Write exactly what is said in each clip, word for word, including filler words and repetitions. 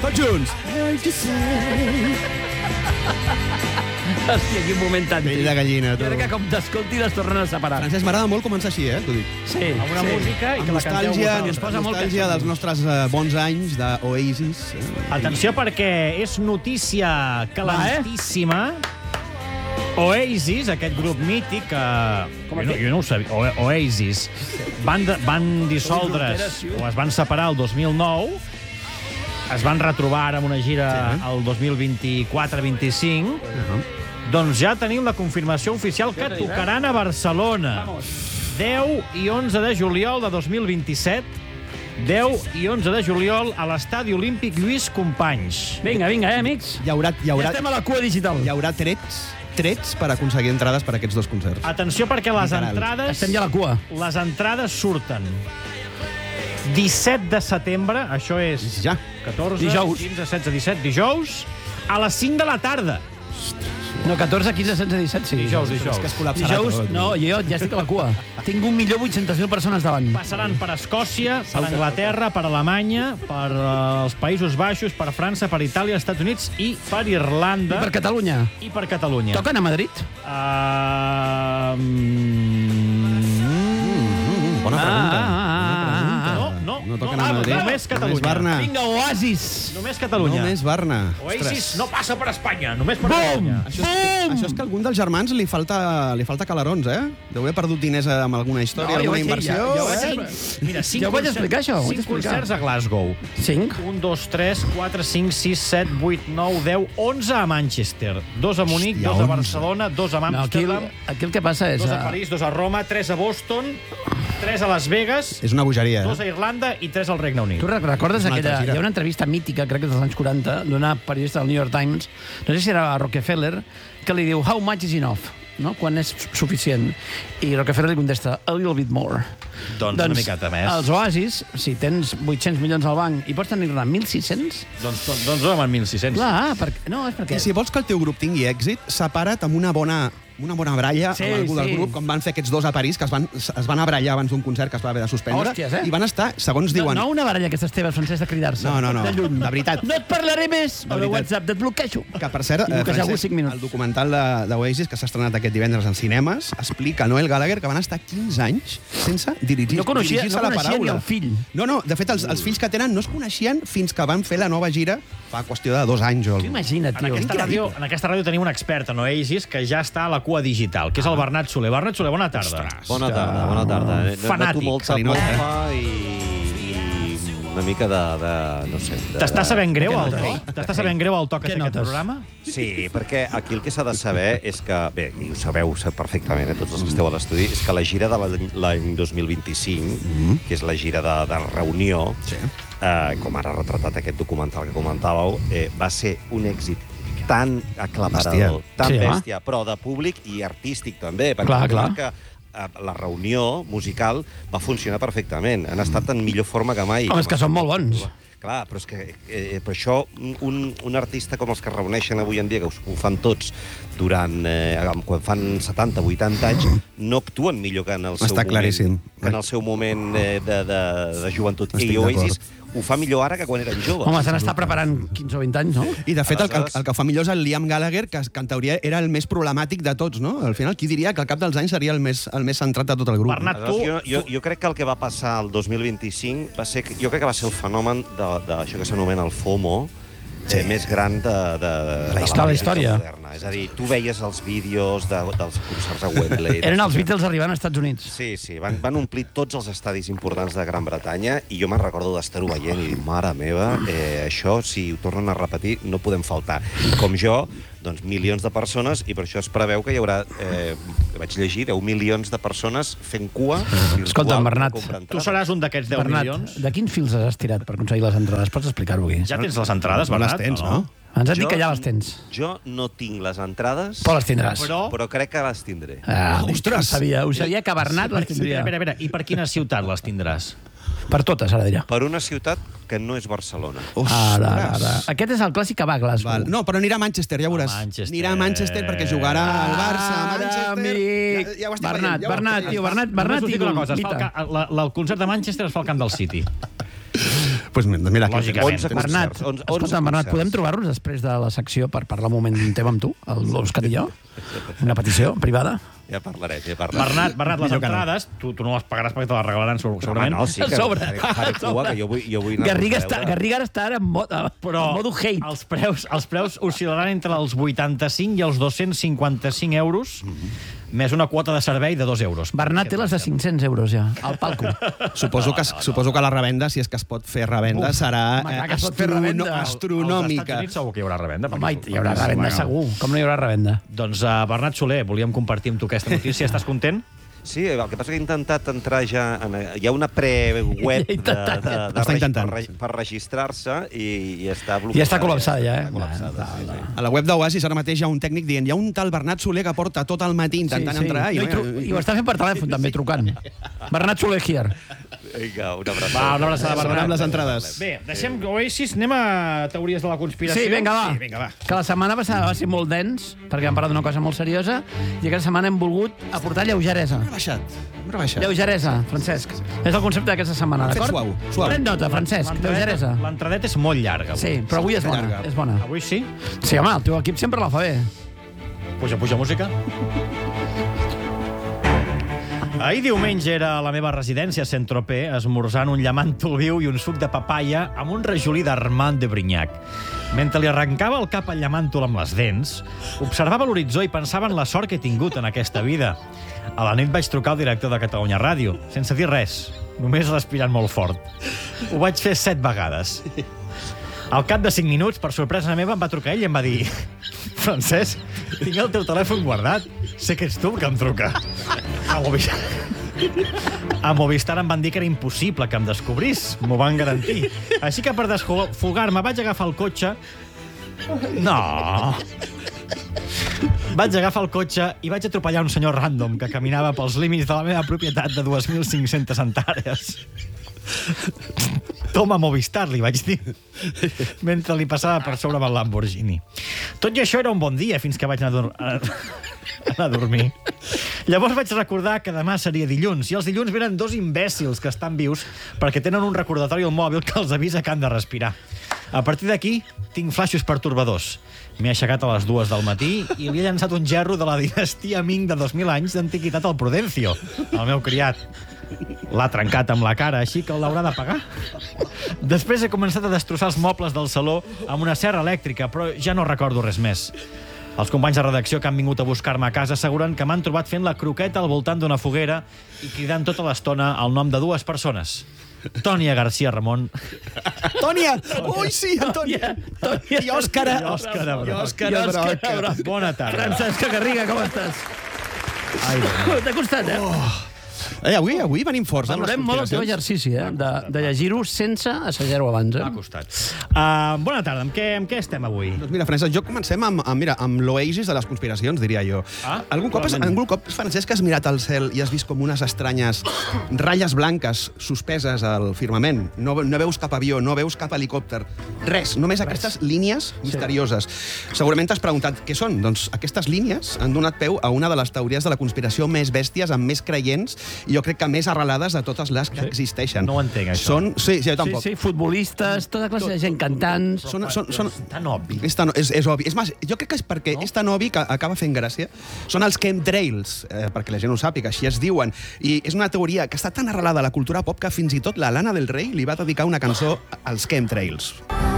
Tots junts. Hòstia, quin moment tan Pell de gallina, tu. Jo crec que com t'escolti les tornen a separar. Francesc, m'agrada molt començar així, eh? T'ho dic. Sí, Amb una sí. música i Amb que la canteu nostàlgia, vosaltres. es posa molt nostàlgia cansat. dels nostres eh, bons anys d'Oasis. Atenció, perquè és notícia calentíssima. Oasis, aquest grup mític que... Jo no, jo no ho sabia. O Oasis. Van, de, van dissoldre's, o es van separar el dos mil nou, es van retrobar ara amb una gira Sí. el dos mil vint-i-quatre vint-i-cinc. Uh-huh. Doncs ja tenim la confirmació oficial que tocaran a Barcelona. deu i onze de juliol de dos mil vint-i-set. deu i onze de juliol a l'Estadi Olímpic Lluís Companys. Vinga, vinga, eh, amics? Hi haurà, hi Ja haurà, estem a la cua digital. hi haurà trets, trets per aconseguir entrades per a aquests dos concerts. Atenció, perquè les Literal. entrades... Estem ja a la cua. Les entrades surten disset de setembre, això és Ja. catorze, Dijous. quinze, setze, disset, dijous, a les cinc de la tarda. No, catorze, quinze, setze, disset, sí. Dijous, És dijous. que es col·lapsarà Dijous, tot. no, jo ja estic a la cua. Tinc un milió vuit-cents mil persones davant. Passaran per Escòcia, per Anglaterra, per Alemanya, per eh, els Països Baixos, per França, per Itàlia, Estats Units i per I Irlanda per Catalunya. i per Catalunya. Toquen a Madrid? Uh, mm, Bona pregunta. Ah, ah, ah, no, no, No toquen no, a Madrid. només Catalunya. Només Barna. Vinga, Oasis! Només Catalunya. Només Barna. Oasis no passa per Espanya, només per Bum! Catalunya. Això és, això és que a algun dels germans li falta, li falta calarons, eh? Deu haver perdut diners amb alguna història, No, ja ho alguna vaig dir, inversió. ja- ja ho vaig eh? dir. Mira, cinc Ja ho vaig concerts- explicar, això, ho vaig Cinc explicar. concerts a Glasgow. Cinc? Un, dos, tres, quatre, cinc, sis, set, vuit, nou, deu, onze a Manchester. Dos a Munic, Hòstia, dos a onze. Barcelona, dos a No, aquí, Amsterdam, aquí el que passa és... dos a eh, París, dos a Roma, tres a Boston, tres a Las Vegas, És una bogeria, dos eh? a Irlanda i tres al Regne Unit. Tu recordes És una altra aquella... gira. Hi ha una entrevista mítica, crec que és dels anys quaranta, d'una periodista del New York Times, no sé si era a Rockefeller, que li diu, how much is enough? No? Quan és suficient? I Rockefeller li contesta, a little bit more. Doncs una miqueta més. Els Oasis, si tens vuit-cents milions al banc i pots tenir-ne mil sis-cents... Doncs, doncs, doncs dona'm mil sis-cents. Clar, perquè... No, és perquè... I si vols que el teu grup tingui èxit, separa't amb una bona una bona bralla Sí, amb algú del sí. grup, com van fer aquests dos a París, que es van, es van abrallar abans d'un concert que es va haver de suspendre, Hòsties, eh? i van estar, segons No, diuen... no una baralla aquestes teves, Francesc, de cridar-se. No, no, no, De lluny. de veritat. No et parlaré més De a veritat. WhatsApp, et bloquejo. Que, per cert, I eh, bloquejar algú Francesc, cinc minuts. el documental de- d'Oasis, que s'ha estrenat aquest divendres en cinemes, explica a Noel Gallagher que van estar quinze anys sense dirigir, No coneixia- dirigir-se no la coneixia ni paraula. el fill. No, no, de fet, els, els fills que tenen no es coneixien fins que van fer la nova gira fa qüestió de dos anys. O... Tu imagina't, En tio. aquesta, ràdio, en aquesta ràdio tenim un expert en Oasis que ja està a la cua digital, que és el Bernat Soler. Bernat Soler, bona tarda. Bona tarda, bona tarda. Eh, Fanàtic, Noto molta se li nota, pompa i, i una mica de... de no sé... de- T'està de- sabent greu Què el notes? to? T'està sabent greu el to que Què té aquest notes? programa? Sí, perquè aquí el que s'ha de saber és que, bé, i ho sabeu sap perfectament, eh, tots els que esteu a l'estudi, és que la gira de l'any- l'any dos mil vint-i-cinc, Mm-hmm. que és la gira de, de reunió, Sí. eh, com ara ha retratat aquest documental que comentàveu, eh, va ser un èxit tan aclaparador, Bèstia. tan Sí, home. bèstia, però de públic i artístic també, perquè Clar, clar. que eh, la reunió musical va funcionar perfectament. Han estat en millor forma que mai. Home, és que són molt bons. Clar, però és que eh, per això un, un artista com els que es reuneixen avui en dia, que ho, ho fan tots durant, eh, quan fan setanta, vuitanta anys, no actuen millor que en el seu Està claríssim. moment, que en el seu moment eh, de, de, de joventut. Estic I Oasis d'acord. ho fa millor ara que quan eren joves. Home, se n'està preparant quinze o vint anys, no? I, de fet, el, que- el, Aleshores- el que fa millor és el Liam Gallagher, que, que en teoria era el més problemàtic de tots, no? Al final, qui diria que al cap dels anys seria el més, el més centrat de tot el grup? Bernat, Aleshores, jo, jo, jo crec que el que va passar el dos mil vint-i-cinc va ser, jo crec que va ser el fenomen de- d'això que s'anomena el FOMO, sí. més gran de, de, de La història, la història. moderna. És a dir, tu veies els vídeos de, dels concerts a Wembley. Eren els Beatles arribant als Estats Units. Sí, sí, van, van omplir tots els estadis importants de Gran Bretanya i jo me'n recordo d'estar-ho veient i dir, mare meva, eh, això, si ho tornen a repetir, no podem faltar. I com jo, doncs, milions de persones, i per això es preveu que hi haurà, eh, vaig llegir, deu milions de persones fent cua virtual. Escolta'm, Bernat, per comprar Tu entrades. seràs un d'aquests deu Bernat, milions? de quins fils has estirat per aconseguir les entrades? Pots explicar-ho aquí? Ja tens les entrades, No les Bernat? tens, no? Ens has dit Jo- que ja les tens. Jo no tinc les entrades, Però les tindràs. Però... però crec que les tindré. Ah, Ostres! Ho sabia, ho sabia que Bernat les tindria. Espera, espera, i per quina ciutat les tindràs? Per totes, ara dirà. Per una ciutat que no és Barcelona. Ara, ara. Aquest és el clàssic que va a Glasgow. Val. No, però anirà a Manchester, ja veuràs. A Manchester. Anirà a Manchester perquè jugarà al Barça, a Ara, Manchester... amic. Ja, ja ho estic Bernat, veient, ja ho Bernat, estic tio, veient. Bernat, Bernat, Només us dic una tio, cosa, es fa el, mita. ca- la, la, el concert de Manchester es fa al camp del City. Pues pues, mira, Lògicament. Bernat, escolta, Bernat, podem trobar-nos després de la secció per parlar un moment d'un tema amb tu, l'Òscar i jo? Una petició privada? Ja parlarem, ja parlarem. Bernat, Bernat, les entrades, tu, tu no les pagaràs perquè te les regalaran segurament. Ah, no, sí que Sobre. faré, faré cua, que jo vull, jo vull anar Garriga, a està, veure. Garriga ara està en modo, Però en modo hate. els preus, els preus oscil·laran entre els vuitanta-cinc i els dos-cents cinquanta-cinc euros, més una quota de servei de dos euros. Bernat té les de cinc-cents euros ja, al palco. Suposo que, suposo que la revenda, si és que es pot fer revenda, serà home, clar eh, que es pot fer astrono- revenda. Als astronòmica. Estats Units segur que hi haurà revenda. Home, hi haurà revenda segur. Com no hi haurà revenda? Doncs, uh, Bernat Soler, volíem compartir amb tu aquesta notícia. Estàs content? Sí, el que passa que he intentat entrar ja... En, hi ha una pre-web de, de, de, de, Està intentant. per, per registrar-se i, i està bloquejada. Ja està col·lapsada, ja, eh? Està col·lapsada, sí, sí. A la web d'Oasis ara mateix hi ha un tècnic dient hi ha un tal Bernat Soler que porta tot el matí intentant entrar. I, I, i, tru- I ho està fent per telèfon, també, trucant. Bernat Soler here. Vinga, una abraçada. Va, una abraçada, Sobre Bernat. amb les entrades. Bé, deixem Oasis, anem a teories de la conspiració. Sí, vinga, va. Sí, vinga, va. Que la setmana passada va ser molt dens, perquè hem parlat d'una cosa molt seriosa, i aquesta setmana hem volgut aportar lleugeresa. Hem rebaixat. Hem rebaixat. Lleugeresa, Francesc. És el concepte d'aquesta setmana, Hem fet d'acord? suau, suau. Pren nota, Francesc, lleugeresa. L'entradeta és molt llarga. Avui. Sí, però avui és bona, llarga. és bona. Avui sí? Sí, home, el teu equip sempre la fa bé. Puja, puja música. Ahir diumenge era a la meva residència a Saint-Tropez, esmorzant un llamàntol viu i un suc de papaya amb un rajolí d'Armand de Brignac. Mentre li arrencava el cap al llamàntol amb les dents, observava l'horitzó i pensava en la sort que he tingut en aquesta vida. A la nit vaig trucar al director de Catalunya Ràdio, sense dir res, només respirant molt fort. Ho vaig fer set vegades. Al cap de cinc minuts, per sorpresa meva, em va trucar ell i em va dir: Francesc, tinc el teu telèfon guardat. Sé que ets tu el que em truca. A Movistar, a Movistar em van dir que era impossible que em descobrís. M'ho van garantir. Així que per desfogar-me vaig agafar el cotxe... No... Vaig agafar el cotxe i vaig atropellar un senyor random que caminava pels límits de la meva propietat de dos mil cinc-centes hectàrees. Toma Movistar, li vaig dir, mentre li passava per sobre amb el Lamborghini. Tot i això era un bon dia fins que vaig anar a, dur a... anar a dormir. Llavors vaig recordar que demà seria dilluns, i els dilluns venen dos imbècils que estan vius perquè tenen un recordatori al mòbil que els avisa que han de respirar. A partir d'aquí, tinc flaixos pertorbadors. M'he aixecat a les dues del matí i li he llançat un gerro de la dinastia Ming de dos mil anys d'antiguitat al Prudencio, el meu criat. L'ha trencat amb la cara, així que l'haurà de pagar. Després he començat a destrossar els mobles del saló amb una serra elèctrica, però ja no recordo res més. Els companys de redacció que han vingut a buscar-me a casa asseguren que m'han trobat fent la croqueta al voltant d'una foguera i cridant tota l'estona el nom de dues persones. Tònia García Ramon. Tònia! Ui, sí, Antònia! Tònia. I Òscar. I Òscar Broc. I Òscar I Òscar Broc. Broc. Bona tarda. Francesc Garriga, com estàs? Ai, Déu. T'ha costat, eh? Oh. Eh, avui, avui venim forts. amb les Valorem molt el teu conspiracions. exercici, eh? De, de llegir-ho sense assajar-ho abans, eh? M'ha costat. Uh, bona tarda, amb què, amb què estem avui? Doncs mira, Francesc, jo comencem amb, amb, mira, amb l'oasis de les conspiracions, diria jo. Ah, algun, cop, has, clarament. algun cop, Francesc, has mirat al cel i has vist com unes estranyes ratlles blanques suspeses al firmament. No, no veus cap avió, no veus cap helicòpter. Res, només aquestes línies misterioses. Segurament t'has preguntat què són. Doncs aquestes línies han donat peu a una de les teories de la conspiració més bèsties, amb més creients, i jo crec que més arrelades de totes les que Sí? existeixen. No ho entenc, això. Són, sí, sí, jo Sí, tampoc. sí, futbolistes, tota classe de gent cantants... Són, són, són, És tan obvi. És, tan, és, és obvi. És més, jo crec que és perquè no? és tan obvi que acaba fent gràcia. Són els chemtrails, eh, perquè la gent ho sàpiga, així es diuen. I és una teoria que està tan arrelada a la cultura pop que fins i tot la Lana del Rey li va dedicar una cançó als chemtrails.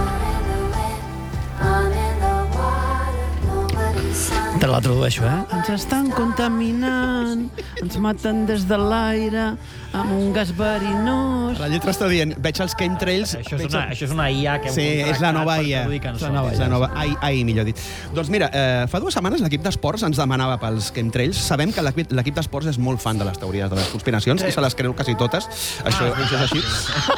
Te la tradueixo, eh? Ens estan contaminant, ens maten des de l'aire amb un gas verinós... La lletra està dient, veig els chemtrails... Això és, veig una, el- això és una I A que hem Sí, és la nova I A. per traduir cançons. La nova És la nova, ai, ai, millor dit. Doncs mira, eh, fa dues setmanes l'equip d'esports ens demanava pels chemtrails. Sabem que l'equip l'equip d'esports és molt fan de les teories de les conspiracions i se les creu quasi totes. Això, Ah. això és així.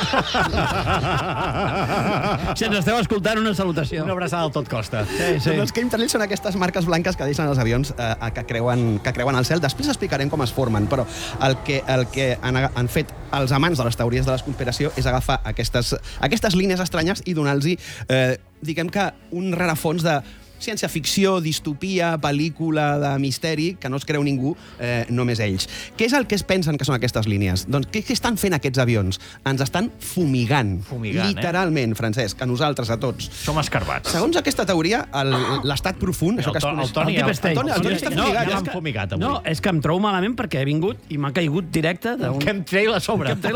Si ens esteu escoltant, una salutació. Una abraçada al tot costa. Sí, sí. Doncs els chemtrails són aquestes marques blanques que deixen els avions eh, que, creuen, que creuen al cel. Després explicarem com es formen, però el que, el que han, han fet els amants de les teories de la conspiració és agafar aquestes, aquestes línies estranyes i donar-los, eh, diguem que, un rerefons de ciència-ficció, distopia, pel·lícula de misteri, que no es creu ningú, eh, només ells. Què és el que es pensen que són aquestes línies? Doncs què, què estan fent aquests avions? Ens estan fumigant. Fumigant, literalment, eh? Francesc, a nosaltres, a tots. Som escarbats. Segons aquesta teoria, l'estat profund, això que es coneix... El Toni, el, el, Deep State. el, Toni, el Toni està no, fumigat, ja és l'han que- fumigat avui. No, és que em trobo malament perquè he vingut i m'ha caigut directe d'un... Chemtrail a sobre. Chemtrail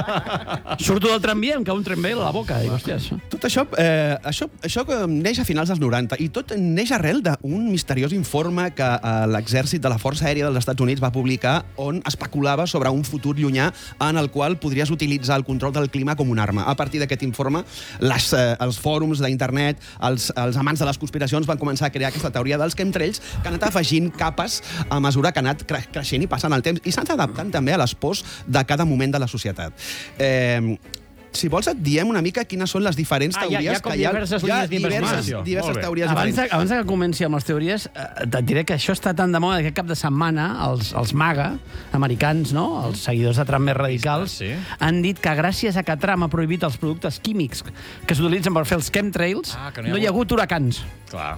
al... Surto del tramvia i em cau un chemtrail a la boca. Dic, hòstia, això... Tot això, eh, això, això que neix a finals dels noranta i tot neix arrel d'un misteriós informe que eh, l'exèrcit de la Força Aèria dels Estats Units va publicar on especulava sobre un futur llunyà en el qual podries utilitzar el control del clima com una arma. A partir d'aquest informe, les, eh, els fòrums d'internet, els, els amants de les conspiracions van començar a crear aquesta teoria dels chemtrails que han anat afegint capes a mesura que ha anat cre creixent i passant el temps i s'han adaptant també a les pors de cada moment de la societat. Eh, Si vols, et diem una mica quines són les diferents Ah, hi ha- teories hi ha com que hi ha. diverses Hi ha línies d'investigació. diverses, diverses Molt bé. teories Abans de, diferents. abans de que comenci amb les teories, eh, et diré que això està tan de moda que aquest cap de setmana els, els MAGA, americans, no? Els seguidors de Trump més radicals, Sí. han dit que gràcies a que Trump ha prohibit els productes químics que s'utilitzen per fer els chemtrails, Ah, que no hi ha hagut huracans. Clar.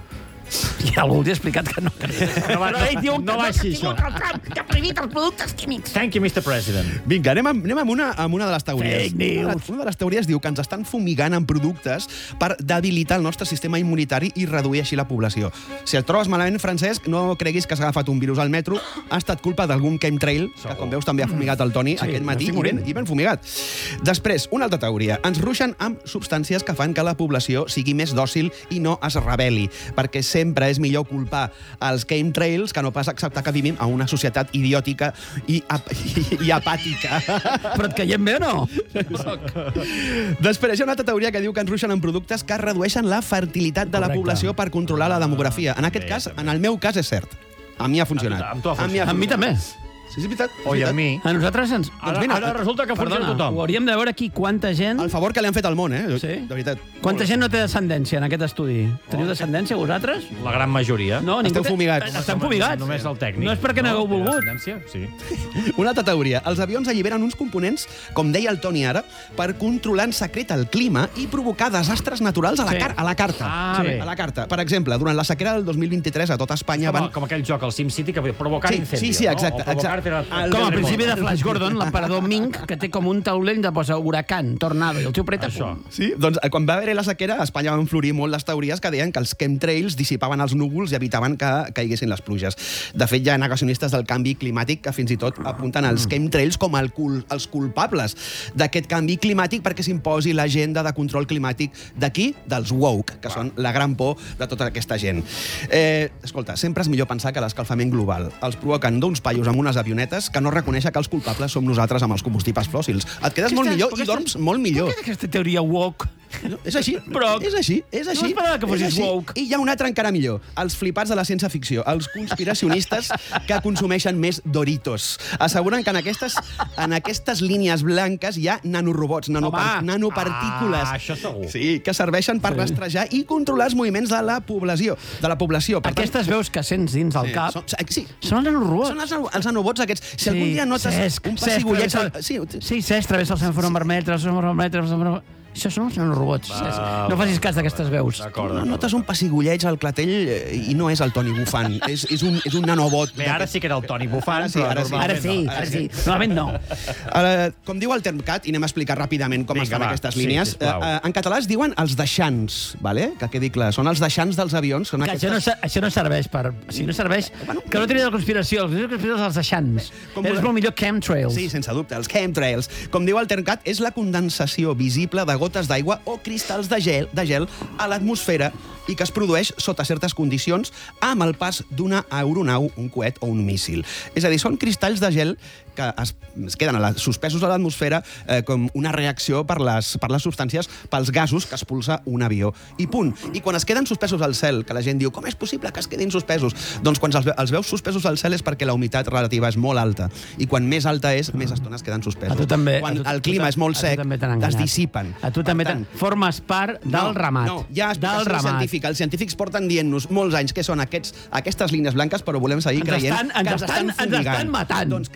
I algú els ha explicat que no. No va, no, no va així, això. Que ha prohibit els productes químics. Thank you, mister President. Vinga, anem, amb, anem amb, una, amb una de les teories. Fake news. Una, una de les teories diu que ens estan fumigant amb productes per debilitar el nostre sistema immunitari i reduir així la població. Si et trobes malament, Francesc, no creguis que s'ha agafat un virus al metro. Ha estat culpa d'algun chemtrail, que com veus també ha fumigat el Toni Sí, aquest matí, m'estic i ben, morint. i ben fumigat. Després, una altra teoria. Ens ruixen amb substàncies que fan que la població sigui més dòcil i no es rebel·li, perquè sempre és millor culpar els chemtrails que no pas acceptar que vivim a una societat idiòtica i, ap i, i apàtica. Però et caiem bé o no? Després hi ha una altra teoria que diu que ens ruixen amb productes que redueixen la fertilitat de la Correcte. població per controlar la demografia. En aquest Bé, cas, també. en el meu cas és cert. A mi ha funcionat. Amb tu ha A mi, ha Amb mi també. Sí, és veritat. és O i veritat. amb mi. A nosaltres ens... Ara, mira, ara resulta que funciona Perdona, tothom. ho hauríem de veure aquí quanta gent... El favor que li han fet al món, eh? Sí? De veritat. Quanta gent no té descendència en aquest estudi? Teniu descendència, vosaltres? La gran majoria. No, Esteu té- fumigats. Estem fumigats. Només el tècnic. No és perquè n'hagueu Té volgut. descendència? Sí. Una altra teoria. Els avions alliberen uns components, com deia el Toni ara, per controlar en secret el clima i provocar desastres naturals a la, Sí. car a la carta. Ah, sí. bé. A la carta. Per exemple, durant la sequera del dos mil vint-i-tres a tota Espanya Com, van... com aquell joc, el SimCity, que vull dir, provocar Sí, incendio. sí, sí, exacte, No? O provocar exacte. terra- El- Com al del principi de remote. Flash Gordon, l'emperador Ming, que té com un taulell de posa huracan, tornado, i el tio preta... Això. pum. Sí, doncs eh, quan va haver-hi la sequera, a Espanya van florir molt les teories que deien que els chemtrails dissipaven els núvols i evitaven que caiguessin les pluges. De fet, hi ha negacionistes del canvi climàtic que fins i tot apunten els chemtrails com el cul els culpables d'aquest canvi climàtic perquè s'imposi l'agenda de control climàtic d'aquí, dels woke, que són la gran por de tota aquesta gent. Eh, escolta, sempre és millor pensar que l'escalfament global els provoquen d'uns paios amb unes avionetes que no reconeixen que els culpables som nosaltres amb els combustibles fòssils. Et quedes molt Aquesta- millor perquè i dorms molt millor. Per què aquesta teoria woke? No, és així, Però- és així, és així. No esperava que fossis és així. woke. I hi ha un altre encara millor. Els flipats de la ciència-ficció, els conspiracionistes que consumeixen més Doritos. Asseguren que en aquestes, en aquestes línies blanques hi ha nanorobots, nanopar Home! nanopartícules. Ah, això segur. Sí, que serveixen per Sí. rastrejar i controlar els moviments de la població. De la població. Per tant, Aquestes veus que sents dins del sí, cap Són, sí, són els nanorobots. són els, nano- els nanobots aquests. Si algun dia notes Cesc, un Cesc, pessigollet... travessa- Sí, Sí, Cesc, travessa el semàfor vermell, travessa el semàfor vermell, travessa el semàfor... Això són els nanorobots. Cesc. No facis cas d'aquestes veus. D'acord, No, d'acord. notes un pessigolleig al clatell eh, i no és el Toni bufant, és, és, un, és un nanobot. Bé, ara sí que era el Toni bufant, Ara sí, però ara sí. Ara normalment sí, no. ara sí. Normalment no. Uh, com diu el Termcat, i anem a explicar ràpidament com Vinga, estan va, aquestes sí, línies, sisplau. uh, en català es diuen els deixants, vale? que quedi clar, són els deixants dels avions. Són Que això, no, aquestes... ser- això no serveix per... Si no serveix... Que no tenia de conspiració. Els de conspiració dels deixants. Com És volem. molt millor chemtrails. Sí, sense dubte, els chemtrails. Com diu el Termcat, és la condensació visible de gotes d'aigua o cristalls de gel, de gel a l'atmosfera i que es produeix sota certes condicions amb el pas d'una aeronau, un coet o un míssil. És a dir, són cristalls de gel que es, es queden a la, suspesos a l'atmosfera eh, com una reacció per les, per les substàncies, pels gasos que expulsa un avió. I punt. I quan es queden suspesos al cel, que la gent diu com és possible que es quedin suspesos? Doncs quan els, ve- els veus suspesos al cel és perquè la humitat relativa és molt alta. I quan més alta és, més estona es queden suspesos. A tu també. Quan a tu, el clima a tu, és molt a tu sec, també t'han es enganyat. dissipen. A tu també Per t'han... tant, Formes part del no, ramat. No, hi ha del explicació ramat. científica. Els científics porten dient-nos molts anys què són aquests, aquestes línies blanques, però volem seguir Ens creient estan- ens que ens estan- estan ens fumigant. estan matant. Doncs, vinga, tu.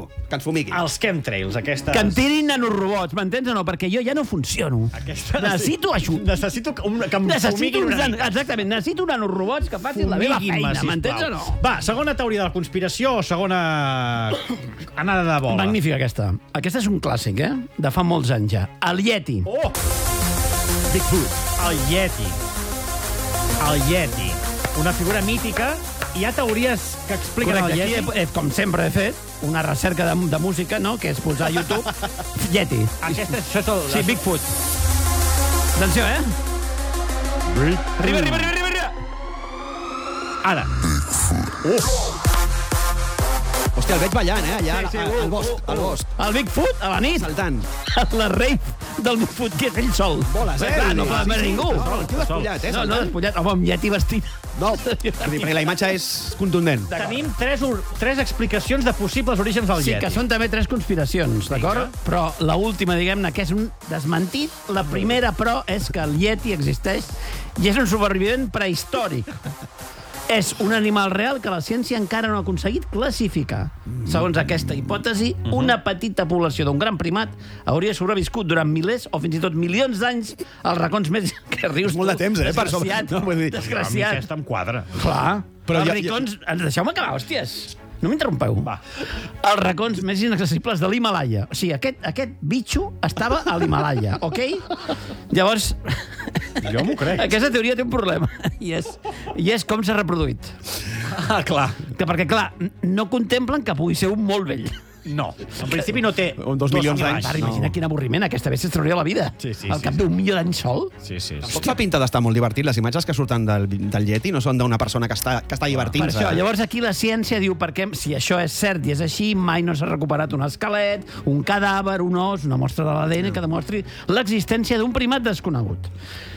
no, que ens fumiguin. Els chemtrails, aquestes... Que em tirin nanorobots, m'entens o no? Perquè jo ja no funciono. Aquesta... Necessito ajuda. Necessito que, un, que em Necessito fumiguin uns, una mica. exactament, necessito nanorobots que facin la meva Fumiguin-me, feina, m'entens o sisplau. no? Va, segona teoria de la conspiració o segona anada de bola? Magnífica, aquesta. Aquesta és un clàssic, eh? De fa molts anys ja. El Yeti. Oh! Bigfoot. El Yeti. El Yeti. Una figura mítica. Hi ha teories que expliquen Correcte, el aquí, Yeti. he, he, com sempre he fet, una recerca de, de música, no?, que és posar a YouTube Yeti. Aquesta, això és el... Sí, Bigfoot. Atenció, eh? Arriba, arriba, arriba, arriba, arriba. Ara. Hòstia, el veig ballant, eh? Allà, Sí, sí, al, uh, al bosc, uh, uh. al bosc. El Bigfoot, a la nit, Saltant. la rave del Bigfoot, que és ell sol. Boles, eh? Clar, no Sí, fa sí, més sí. ningú. No, el tio despullat, eh? No, no, saltant. despullat. Home, amb Yeti vestit. No, vull dir, perquè la imatge és contundent. Tenim tres, or- tres explicacions de possibles orígens del Sí, Yeti. que són també tres conspiracions, d'acord? Però la última, diguem-ne, que és un desmentit. La primera, però, és que el Yeti existeix i és un supervivent prehistòric. És un animal real que la ciència encara no ha aconseguit classificar. Segons aquesta hipòtesi, una petita població d'un gran primat hauria sobreviscut durant milers o fins i tot milions d'anys als racons més... Que rius És molt de tu? temps, eh, per sobre- Desgraciat. no, vull dir- A mi Desgraciat. aquesta em quadra. Clar. Però Però els ja- racons... Ja... Deixeu-me acabar, hòsties. No m'interrompeu. Va. Els racons més inaccessibles de l'Himalaya. O sigui, aquest, aquest bitxo estava a l'Himalaya, ok? Llavors... Jo m'ho crec. Aquesta teoria té un problema. I és, i és com s'ha reproduït. Ah, clar. Que perquè, clar, no contemplen que pugui ser un molt vell. No. En principi no té... Un dos milions mil d'anys. Ara, No. imagina quin avorriment. Aquesta bèstia es trauria la vida. Sí, sí, Al sí, cap sí. d'un milió d'anys sol. Sí, sí. Tampoc fa pinta d'estar molt divertit. Les imatges que surten del, del Yeti no són d'una persona que està, que està Per divertint-se. això, llavors aquí la ciència diu perquè si això és cert i és així, mai no s'ha recuperat un esquelet, un cadàver, un os, una mostra de l'A D N que demostri l'existència d'un primat desconegut.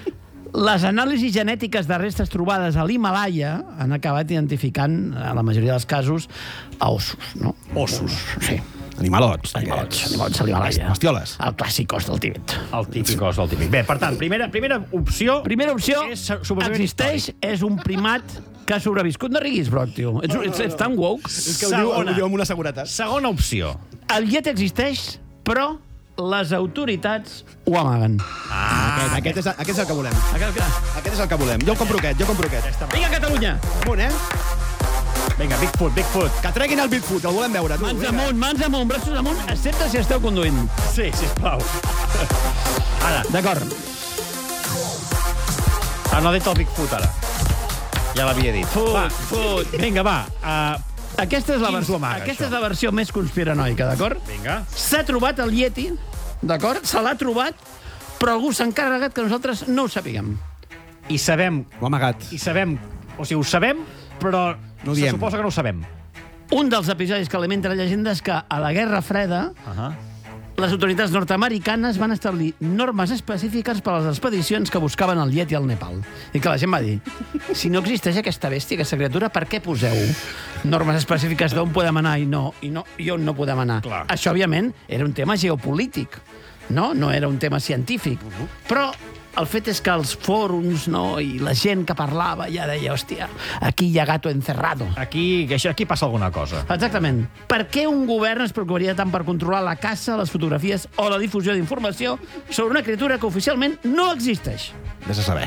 Les anàlisis genètiques de restes trobades a l'Himalaya han acabat identificant, en la majoria dels casos, a ossos, no? Ossos. Sí. Animalots. Animalots, animalots a l'Himalaya. Bestioles. El clàssic os del Tibet. El típic os del típic. Bé, per tant, primera, primera opció... Primera opció, És supervivent existeix, és un primat que ha sobreviscut. No riguis, Broc, tio. Ets, ets, ets tan woke. És que ho diu, ho Segona. diu amb una seguretat. Segona opció. El Yeti existeix, però les autoritats ho amaguen. Aquest, aquest, és, aquest és el que volem. Aquest, Aquest és el que volem. Jo el compro aquest, jo compro aquest. vinga, Catalunya! Amunt, eh? Vinga, Bigfoot, Bigfoot. Que treguin el Bigfoot, el volem veure. Tu, Mans vinga. amunt, mans amunt, braços amunt, excepte si esteu conduint. Sí, sisplau. Ara, D'acord. ah, no ha dit el Bigfoot, ara. Ja l'havia dit. Fut, Va, fut. vinga, va. Uh, Aquesta és la, Qui ens versió, ho amaga, aquesta això? és la versió més conspiranoica, d'acord? vinga. S'ha trobat el Yeti, d'acord? Se l'ha trobat, però algú s'ha encarregat que nosaltres no ho sapiguem. I sabem, Ho ha amagat. i sabem, o sigui, ho sabem, però No ho se diem. suposa que no ho sabem. Un dels episodis que alimenta la llegenda és que a la Guerra Freda Uh -huh. les autoritats nord-americanes van establir normes específiques per a les expedicions que buscaven el Yeti al Nepal. I que la gent va dir, si no existeix aquesta bèstia, aquesta criatura, per què poseu normes específiques d'on podem anar i no, i no i on no podem anar? Clar. Això, òbviament, era un tema geopolític, no? No era un tema científic. Uh -huh. Però el fet és que els fòrums, no, i la gent que parlava ja deia, hòstia, aquí hi ha gato encerrado. Aquí, això- aquí passa alguna cosa. Exactament. Per què un govern es preocuparia tant per controlar la caça, les fotografies o la difusió d'informació sobre una criatura que oficialment no existeix? Vés a saber.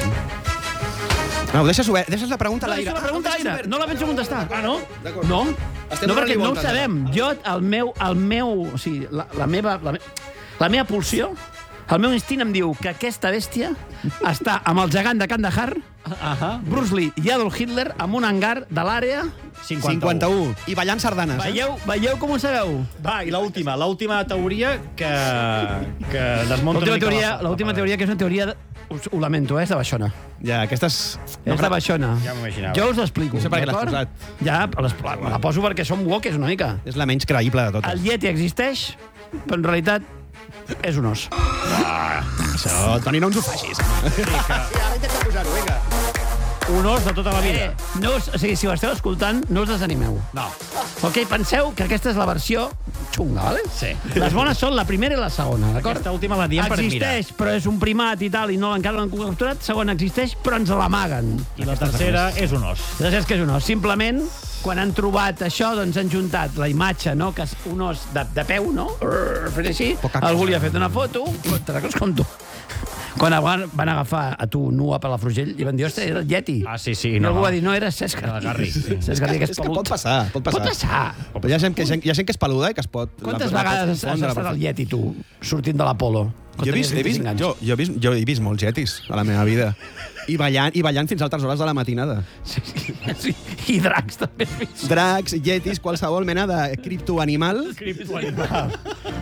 No, ho deixes obert. Deixes la pregunta a No, l'aire. deixa la pregunta a l'aire. No la penso contestar. Ah, no? D'acord. No. Estem No, perquè donant-li no ho voltes, sabem. Jo, el meu... El meu o sigui, la, la meva... La, me, la meva pulsió, el meu instint em diu que aquesta bèstia està amb el gegant de Kandahar, Uh -huh. Bruce Lee i Adolf Hitler, amb un hangar de l'àrea... cinquanta-u. I ballant sardanes. Eh? Veieu, veieu com ho sabeu? Va, i l'última, l'última teoria que, que desmunta una L'última mica teoria, la- l'última la- teoria, que és una teoria... De... Us, ho lamento, eh, és de Baixona. Ja, aquestes... És de Baixona. Ja m'ho imaginava. Jo us l'explico. No sé per què l'has d'acord? posat. Ja, les, la, la poso perquè som woke, és una mica. És la menys creïble de totes. El Yeti existeix, però en realitat és un os. Això, Toni, no ens ho facis. Sí, que... Ara intenta posar-ho, vinga. Un os de tota la vida. Eh, no us, o sigui, si ho esteu escoltant, no us desanimeu. No. Ok, penseu que aquesta és la versió xunga, vale? Sí. Les bones són la primera i la segona, d'acord? Aquesta última la diem per admirar. Existeix, però és un primat i tal, i no encara l'han capturat. Segona, existeix, però ens l'amaguen. I la tercera és un os. Llavors és que és un os. Simplement, quan han trobat això, doncs han juntat la imatge, no?, que és un os de, de peu, no?, fet així, algú li ha fet una foto, te recordes com tu? Quan van, van agafar a tu nua per la Frugell i van dir, ostres, era el Yeti. Ah, sí, sí. I no, algú no. va dir, no, era Cesc Garri. Sí. Cesc Garri, que és És que pelut. pot passar, pot passar. Pot passar. Però hi ha gent que, gent, hi ha gent que és peluda i que es pot... Quantes la, vegades la has, pot has confondre, estat per al Yeti, tu, sortint de l'Apolo? Jo he, vist, he, vist, jo, jo, he vist, jo he vist molts Yetis a la meva vida. I ballant, i ballant fins a altres hores de la matinada. Sí, sí. I dracs, també has vist. Dracs, Yetis, qualsevol mena de criptoanimal. Criptoanimal.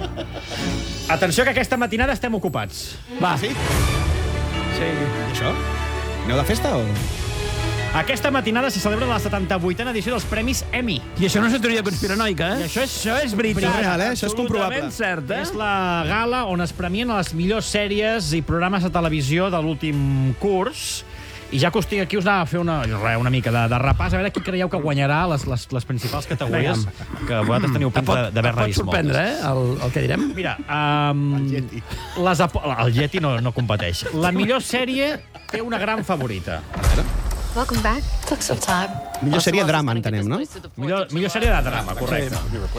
Atenció, que aquesta matinada estem ocupats. Va. Sí? Sí. I això? Aneu de festa o...? Aquesta matinada se celebra la setanta-vuitena edició dels Premis Emmy. I això no és una teoria conspiranoica, eh? I això és- això és veritat. Això és real, eh? Això és comprovable. Absolutament cert, eh? És la gala on es premien les millors sèries i programes de televisió de l'últim curs. I ja que us tinc aquí, us anava a fer una, una mica de, de repàs, a veure qui creieu que guanyarà les, les, les principals categories, que vosaltres teniu Et pot, pinta d'haver-ne et pot vist sorprendre, moltes. eh, el, el que direm? Mira, um, el Yeti. Les el Yeti no, no competeix. La millor sèrie té una gran favorita. Welcome back. Took some time. Millor sèrie drama, entenem, no? Millor, millor sèrie de drama, correcte.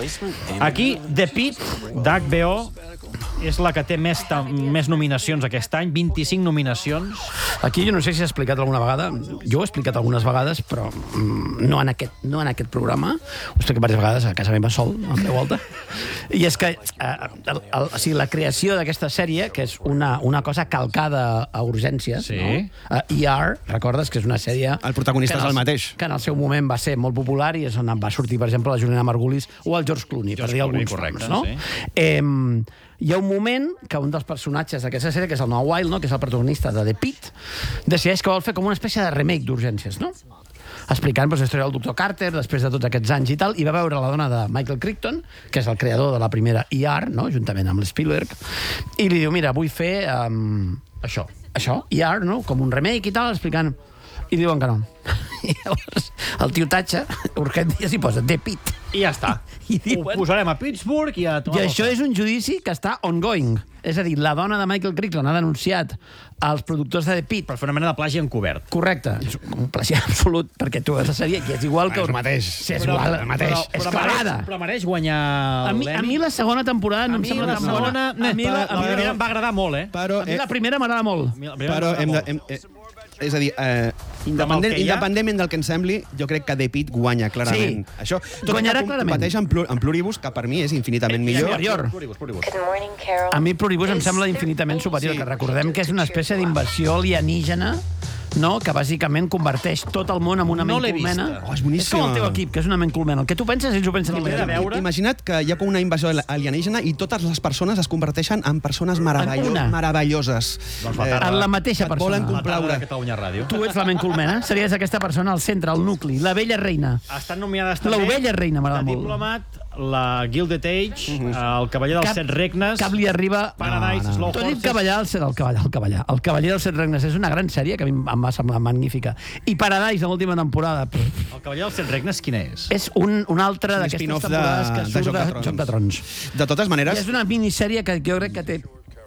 Aquí, The Pitt, d'H B O, és la que té més, més nominacions aquest any, vint-i-cinc nominacions. Aquí jo no sé si s'ha explicat alguna vegada, jo ho he explicat algunes vegades, però mm, no, en aquest, no en aquest programa, ho he explicat diverses vegades a casa meva sol, en veu alta, i és que eh, el, el, o sigui, la creació d'aquesta sèrie, que és una, una cosa calcada a urgències, Sí. no? Uh, E R, recordes que és una sèrie... El protagonista que en és el mateix. Que en el seu moment va ser molt popular i és on va sortir, per exemple, la Juliana Margulis o el George Clooney, per George dir Clooney, alguns correcte, noms, no? sí. Eh, hi ha un moment que un dels personatges d'aquesta sèrie, que és el Noah Wild, no? Que és el protagonista de The Pitt, decideix que vol fer com una espècie de remake d'Urgències, no? Explicant doncs, la història del doctor Carter, després de tots aquests anys i tal, i va veure la dona de Michael Crichton, que és el creador de la primera E R, no? Juntament amb l'Spielberg, i li diu, mira, vull fer um, això, això, E R, no? Com un remake i tal, explicant... I diuen que no. I llavors el tio tatxa, urgències, i posa The Pitt. I ja està. I Ho diuen... posarem a Pittsburgh i a... I això és un judici que està ongoing. És a dir, la dona de Michael Crichton ha denunciat als productors de The Pitt. Per fer una mena de plagi encobert. Correcte. És un plagiat absolut, perquè tu has de sèrie que és igual que... És el mateix. Sí, és igual, el mateix. Però, és però, clavada. mereix, però mereix guanyar A mi, a l'Emmy. mi la segona temporada no A em mi sembla la tan bona. segona... A mi la, a la mi primera la, em va agradar molt, eh? Però, a mi la primera m'agrada molt. A mi la primera però m'agrada hem de, molt. hem, eh, és a dir, eh, independent, que hi ha- independentment del que em sembli, jo crec que The Pitt guanya, clarament. Sí. Això, tot Guanyarà i que clarament. competeix en, plur, en Pluribus, que per mi és infinitament millor. Superior. Pluribus, Pluribus. Good morning, Carol. A mi Pluribus em sembla infinitament superior, Sí. que recordem que és una espècie d'invasió alienígena, no? Que bàsicament converteix tot el món en una No ment l'he colmena. vista. Oh, és boníssima. És com el teu equip, que és una ment colmena. El que tu penses, ells ho pensen l'he de immediatament. veure. Imagina't que hi ha com una invasió alienígena i totes les persones es converteixen en persones meravello una. meravelloses. Doncs la tarda- En la mateixa que et volen persona. La tarda complaure. de Catalunya Ràdio. Tu ets la ment colmena, series aquesta persona al centre, al nucli, la vella reina. Estan nominades també... L'ovella reina, m'agrada de molt. Diplomat, la Gilded Age, el Cavaller dels Cap- Set Regnes... Cap li arriba... Paradise, No, no. Slow T'ho he dit Horses... Cavallar, el, el, Cavallar, el Cavallar. El Cavaller dels Set Regnes és una gran sèrie que a mi em va semblar magnífica. I Paradise, l'última temporada, pff, El Cavaller dels Set Regnes, quina és? és un, un altre Un d'aquestes spin-off de- temporades que de surt Joc de, de Trons. Joc de Trons. De totes I maneres, és una minissèrie que jo crec que té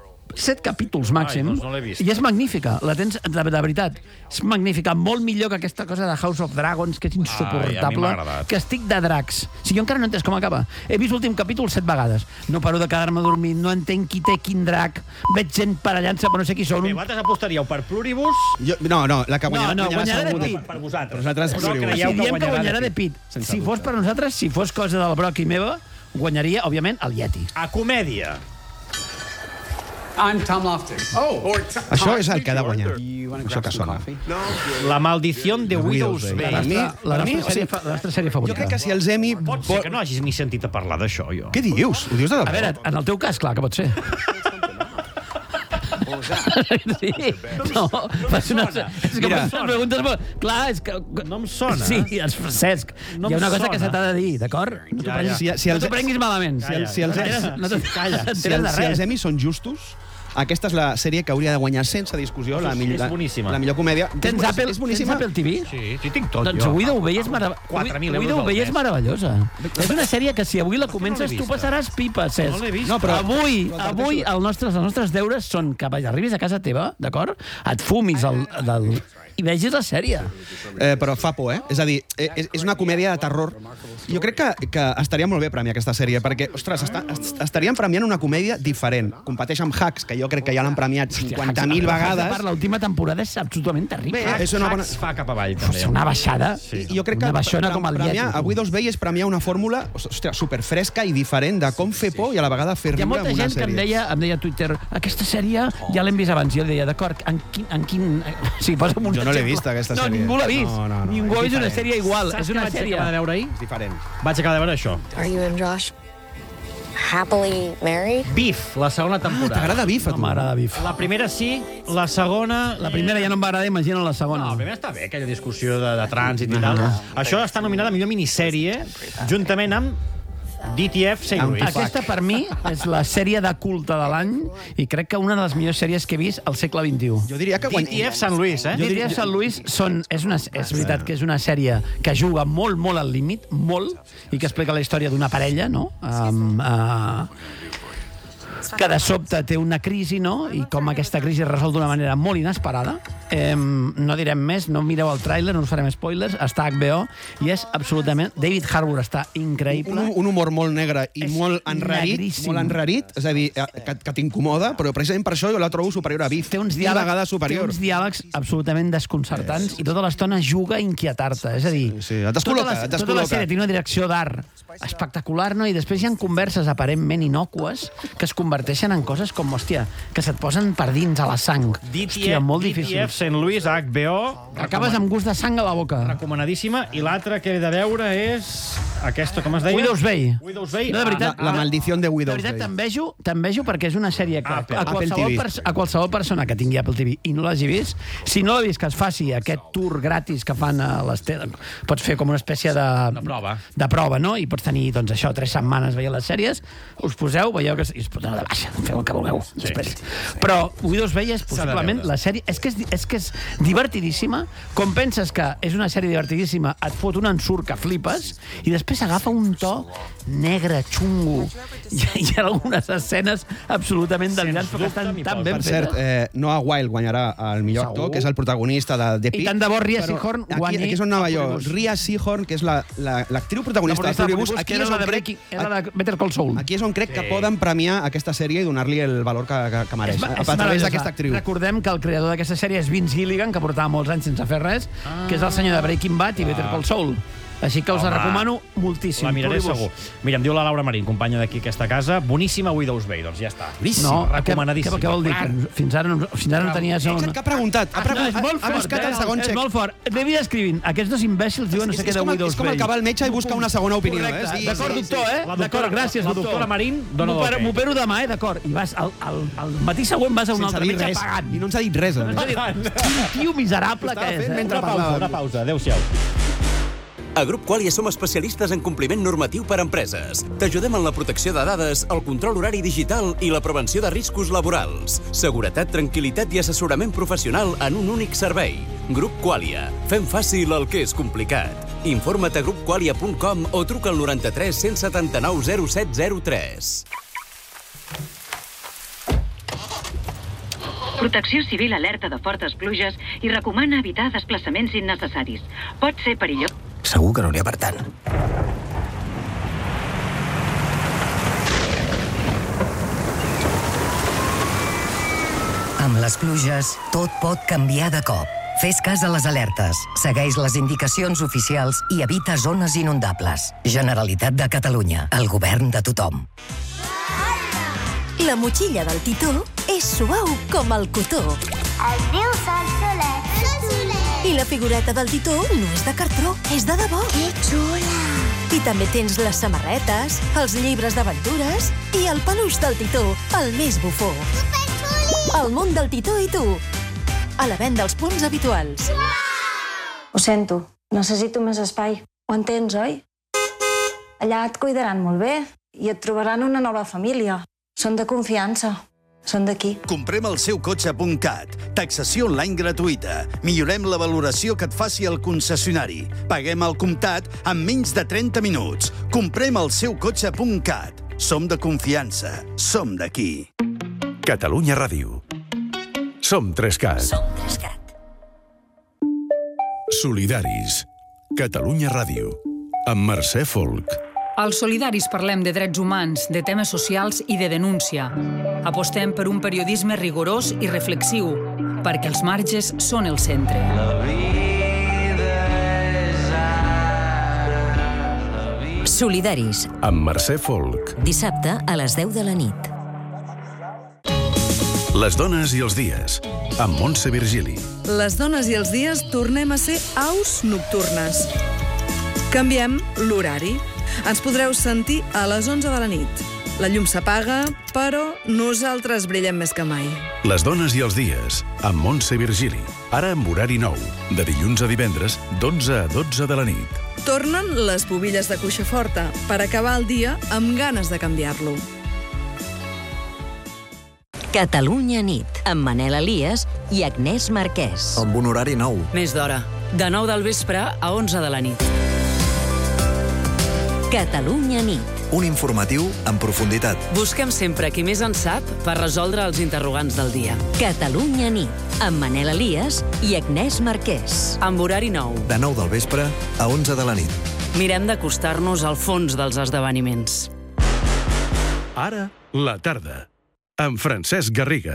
set capítols màxim. doncs no l'he vist. I és magnífica. La tens, de, de veritat, és magnífica. Molt millor que aquesta cosa de House of Dragons, que és Ai, a mi insuportable. m'ha agradat. Que estic de dracs. Si jo encara no he entès com acaba. He vist l'últim capítol set vegades. No paro de quedar-me dormint, no entenc qui té quin drac. Veig gent parellant-se, però no sé qui són. Bé, Un... vosaltres apostaríeu per Pluribus... jo, no, no, la que guanyarà, no, guanyarà segur. The Pitt. Per vosaltres. Nosaltres Però Pluribus. creieu Si que diem que guanyarà guanyarà The de Pitt. Sense Si dubte. fos per nosaltres, si fos cosa del Broc i meva, guanyaria, òbviament, el Yeti. A comèdia. I'm Tom Loftus. Oh, Això és el que ha de guanyar. Això que sona. La maldición de Widow's Widow's Bay. Bay. Per mi, La per mi, nostra o sigui, sèrie, fa- la nostra sèrie favorita. jo crec que si els Emmy... Pot ser que no hagis ni sentit a parlar d'això, jo. Què dius? Ho dius de debò? A veure, en el teu cas, clar que pot ser. Sí, no, fas una... És que Mira. fas unes preguntes molt... Clar, és que... No em sona. Sí, és Cesc. No Hi ha em una cosa sona. que se t'ha de dir, d'acord? No t'ho Ja, prenguis, ja. Si- si no els- t'ho prenguis malament. Si, els, si, els, Calla. No te- Calla. no si, t'enteres els, de si els res. Emmy són justos, aquesta és la sèrie que hauria de guanyar sense discussió la, És millor, la, boníssima. la millor comèdia. Tens és, Apple, és tens boníssima. Apple T V? Sí, sí, tinc tot, Doncs jo. Widow Bay és, marav quatre mil euros Widow al Bay mes. és meravellosa. És una sèrie que si avui la comences l'he tu vista. passaràs pipa, Cesc. No l'he vist. No, però- avui, però avui adverteixo. els nostres, els nostres deures són que arribis a casa teva, d'acord? Et fumis el, del, i vegis la sèrie. Eh, però fa por, eh? És a dir, és, és una comèdia de terror. Jo crec que, que estaria molt bé premiar aquesta sèrie, perquè, ostres, està, estaríem premiant una comèdia diferent. Competeix amb Hacks, que jo crec que ja l'han premiat cinquanta mil vegades. L'última temporada és absolutament terrible. Bé, és una bona... Hacks fa cap avall, també. És una baixada. Sí. Jo crec que una baixona com el premiar Yeti. a Widow's Bay és premiar una fórmula, ostres, superfresca i diferent de com fer por i a la vegada fer Hi ha riure molta amb una gent que em sèrie. deia, em deia a Twitter, aquesta sèrie ja l'hem vist abans. Jo li deia, d'acord, en quin... En quin... Sí, posa'm un Jo no l'he exemple. vist, aquesta no, sèrie. Ningú l'ha vist. No, no, no, ningú és ha vist una diferent. sèrie igual. Saps És una que vaig sèrie... acabar de veure ahir? És diferent. Vaig acabar de veure això. Are you and Josh happily married? Beef, la segona Ah, temporada. t'agrada Beef, a No tu? m'agrada Beef. La primera sí, la segona... La primera ja no em va agradar, imagina la No, segona. la primera està bé, aquella discussió de, de trànsit i tal. Això està nominada a millor minissèrie, juntament amb D T F Saint Louis. Aquesta, per mi, és la sèrie de culte de l'any i crec que una de les millors sèries que he vist al segle vint-i-u. Jo diria que... D T F Sant Louis, eh? D T F Sant Louis són, és, una, és veritat que és una sèrie que juga molt, molt al límit, molt, i que explica la història d'una parella, no? Um, uh, que de sobte té una crisi, no? I com aquesta crisi es resol d'una manera molt inesperada. Eh, no direm més, no mireu el tràiler, no us farem spoilers, està a H B O i és absolutament... David Harbour està increïble. Un, un humor molt negre i És molt enrarit, negríssim. molt enrarit, és a dir, eh, que, que t'incomoda, però precisament per això jo la trobo superior a Beef. Té uns Mil diàlegs, vegades superior. té uns diàlegs absolutament desconcertants i tota l'estona juga a inquietar-te. És a dir, Sí, sí, et descol·loca, tota, la, et tota la descol·loca. sèrie té una direcció d'art espectacular, no? I després hi ha converses aparentment innocues que es converteixen en coses com, hòstia, que se't posen per dins a la sang. Hòstia, molt difícil. D T F Saint Louis a H B O. Acabes amb gust de sang a la boca. Recomanadíssima. I l'altra que he de veure és... Aquesta, com es deia? Widow's Bay. Widow's Bay. No, de veritat, La, la maldició de De Widow's veritat, Bay. t'envejo, t'envejo perquè és una sèrie que Apple. a qualsevol, Apple T V. pers a qualsevol persona que tingui Apple T V i no l'hagi vist, si no l'ha vist, que es faci aquest tour gratis que fan a les tele... Pots fer com una espècie de... De prova. De prova, no? I pots tenir, doncs, això, tres setmanes veient les sèries, us poseu, veieu que... I us poseu de baixa, feu el que vulgueu. Sí. Després. Però Widow's Bay és possiblement veure. la sèrie... És que és, és que és divertidíssima. Com penses que és una sèrie divertidíssima, et fot un ensurt que flipes i després agafa un to negre, xungo. Hi ha, hi ha algunes escenes absolutament delirants perquè estan tan ben Per cert, fetes. eh, Noah Wilde guanyarà el millor Segur. actor, que és el protagonista de The Pitt. I tant de bo Rhea però Seehorn aquí, guanyi aquí és on anava el jo. Pluribus. Rhea Seehorn, que és l'actriu la, l'actriu La protagonista de protagonista de Pluribus, Pluribus, aquí que és era la on de, crec... Breaking, era la de Better Call Saul. Aquí és on crec que poden premiar aquesta sèrie i donar-li el valor que, que, que mereix, a, a través meravellosa. d'aquesta actriu. Recordem que el creador d'aquesta sèrie és Vince Gilligan, que portava molts anys sense fer res, ah. que és el senyor de Breaking Bad i Better Call Saul. Així que us la Home, recomano moltíssim. La miraré Pluribus. segur. Mira, em diu la Laura Marín, companya d'aquí aquesta casa. Boníssima Widow's Bay, doncs ja està. No, recomanadíssima. Què, què vol dir? Que fins ara no, fins ara no tenies... Ets el que ha preguntat. Ha, Ah, no, és ha, molt ha fort, buscat eh? el segon És xec. molt fort. M'he vist escrivint. Aquests dos imbècils diuen no sé és, què és, de com, el- Widow's és com el Bay. que va al metge i busca una segona opinió. Correcte. Eh? Sí, D'acord, sí, doctor, sí. eh? La doctora- D'acord, gràcies, la doctor. doctora Marín dona M'opero- l'ok. M'opero demà, eh? D'acord. I vas al, al, al matí següent vas a un Sense altre dir metge res. pagant. I no ens ha dit res. a més. Quin tio miserable Estava que és, fent eh? mentre Una pausa, una pausa. Adéu-siau. A Grup Qualia som especialistes en compliment normatiu per a empreses. T'ajudem en la protecció de dades, el control horari digital i la prevenció de riscos laborals. Seguretat, tranquil·litat i assessorament professional en un únic servei. Grup Qualia. Fem fàcil el que és complicat. Informa't a grup qualia punt com o truca al noranta-tres cent setanta-nou zero set zero tres. Protecció Civil alerta de fortes pluges i recomana evitar desplaçaments innecessaris. Pot ser perillós. Segur que no n'hi ha per tant. Amb les pluges, tot pot canviar de cop. Fes cas a les alertes, segueix les indicacions oficials i evita zones inundables. Generalitat de Catalunya, el govern de tothom. La motxilla del Titó és suau com el cotó. Es diu Sol Soler. Sol Soler. I la figureta del Titó no és de cartró, és de debò. Que xula. I també tens les samarretes, els llibres d'aventures i el peluix del Titó, el més bufó. Superxuli. El món del Titó i tu. A la venda als punts habituals. Ho sento, necessito més espai. Ho entens, oi? Allà et cuidaran molt bé i et trobaran una nova família. Són de confiança. Són d'aquí. Comprem el seu cotxe punt cat. Taxació online gratuïta. Millorem la valoració que et faci el concessionari. Paguem al comptat en menys de trenta minuts. Comprem el seu cotxe punt cat. Som de confiança. Som d'aquí. Catalunya Ràdio. Som tres cat. Som tres cat. Solidaris. Catalunya Ràdio. Amb Mercè Folk. Als Solidaris parlem de drets humans, de temes socials i de denúncia. Apostem per un periodisme rigorós i reflexiu, perquè els marges són el centre. Solidaris. Amb Mercè Folk. Dissabte a les deu de la nit. Les dones i els dies. Amb Montse Virgili. Les dones i els dies tornem a ser aus nocturnes. Canviem l'horari. Ens podreu sentir a les onze de la nit. La llum s'apaga, però nosaltres brillem més que mai. Les dones i els dies. Amb Montse Virgili. Ara amb horari nou. De dilluns a divendres, d'onze a dotze de la nit. Tornen les bobilles de cuixa forta per acabar el dia amb ganes de canviar-lo. Catalunya nit, amb Manel Elias i Agnès Marquès. Amb un horari nou. Més d'hora. De nou del vespre a onze de la nit. Catalunya nit. Un informatiu en profunditat. Busquem sempre qui més en sap per resoldre els interrogants del dia. Catalunya nit, amb Manel Elias i Agnès Marquès. Amb horari nou. De nou del vespre a onze de la nit. Mirem d'acostar-nos al fons dels esdeveniments. Ara, la tarda. Amb Francesc Garriga.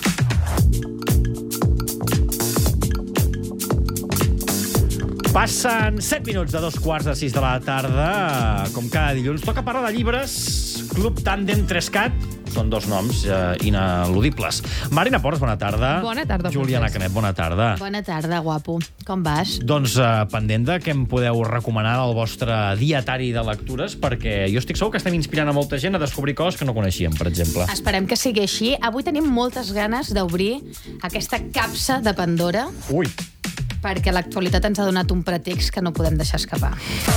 Passen set minuts de dos quarts de sis de la tarda. Com cada dilluns, toca parlar de llibres. Club Tàndem Trescat. Són dos noms eh, ineludibles. Marina Ports, bona tarda. Bona tarda, Juliana Francesc. Canet, bona tarda. Bona tarda, guapo. Com vas? Doncs eh, pendent de què em podeu recomanar del vostre dietari de lectures, perquè jo estic segur que estem inspirant a molta gent a descobrir coses que no coneixíem, per exemple. Esperem que sigui així. Avui tenim moltes ganes d'obrir aquesta capsa de Pandora. Ui. Perquè l'actualitat ens ha donat un pretext que no podem deixar escapar.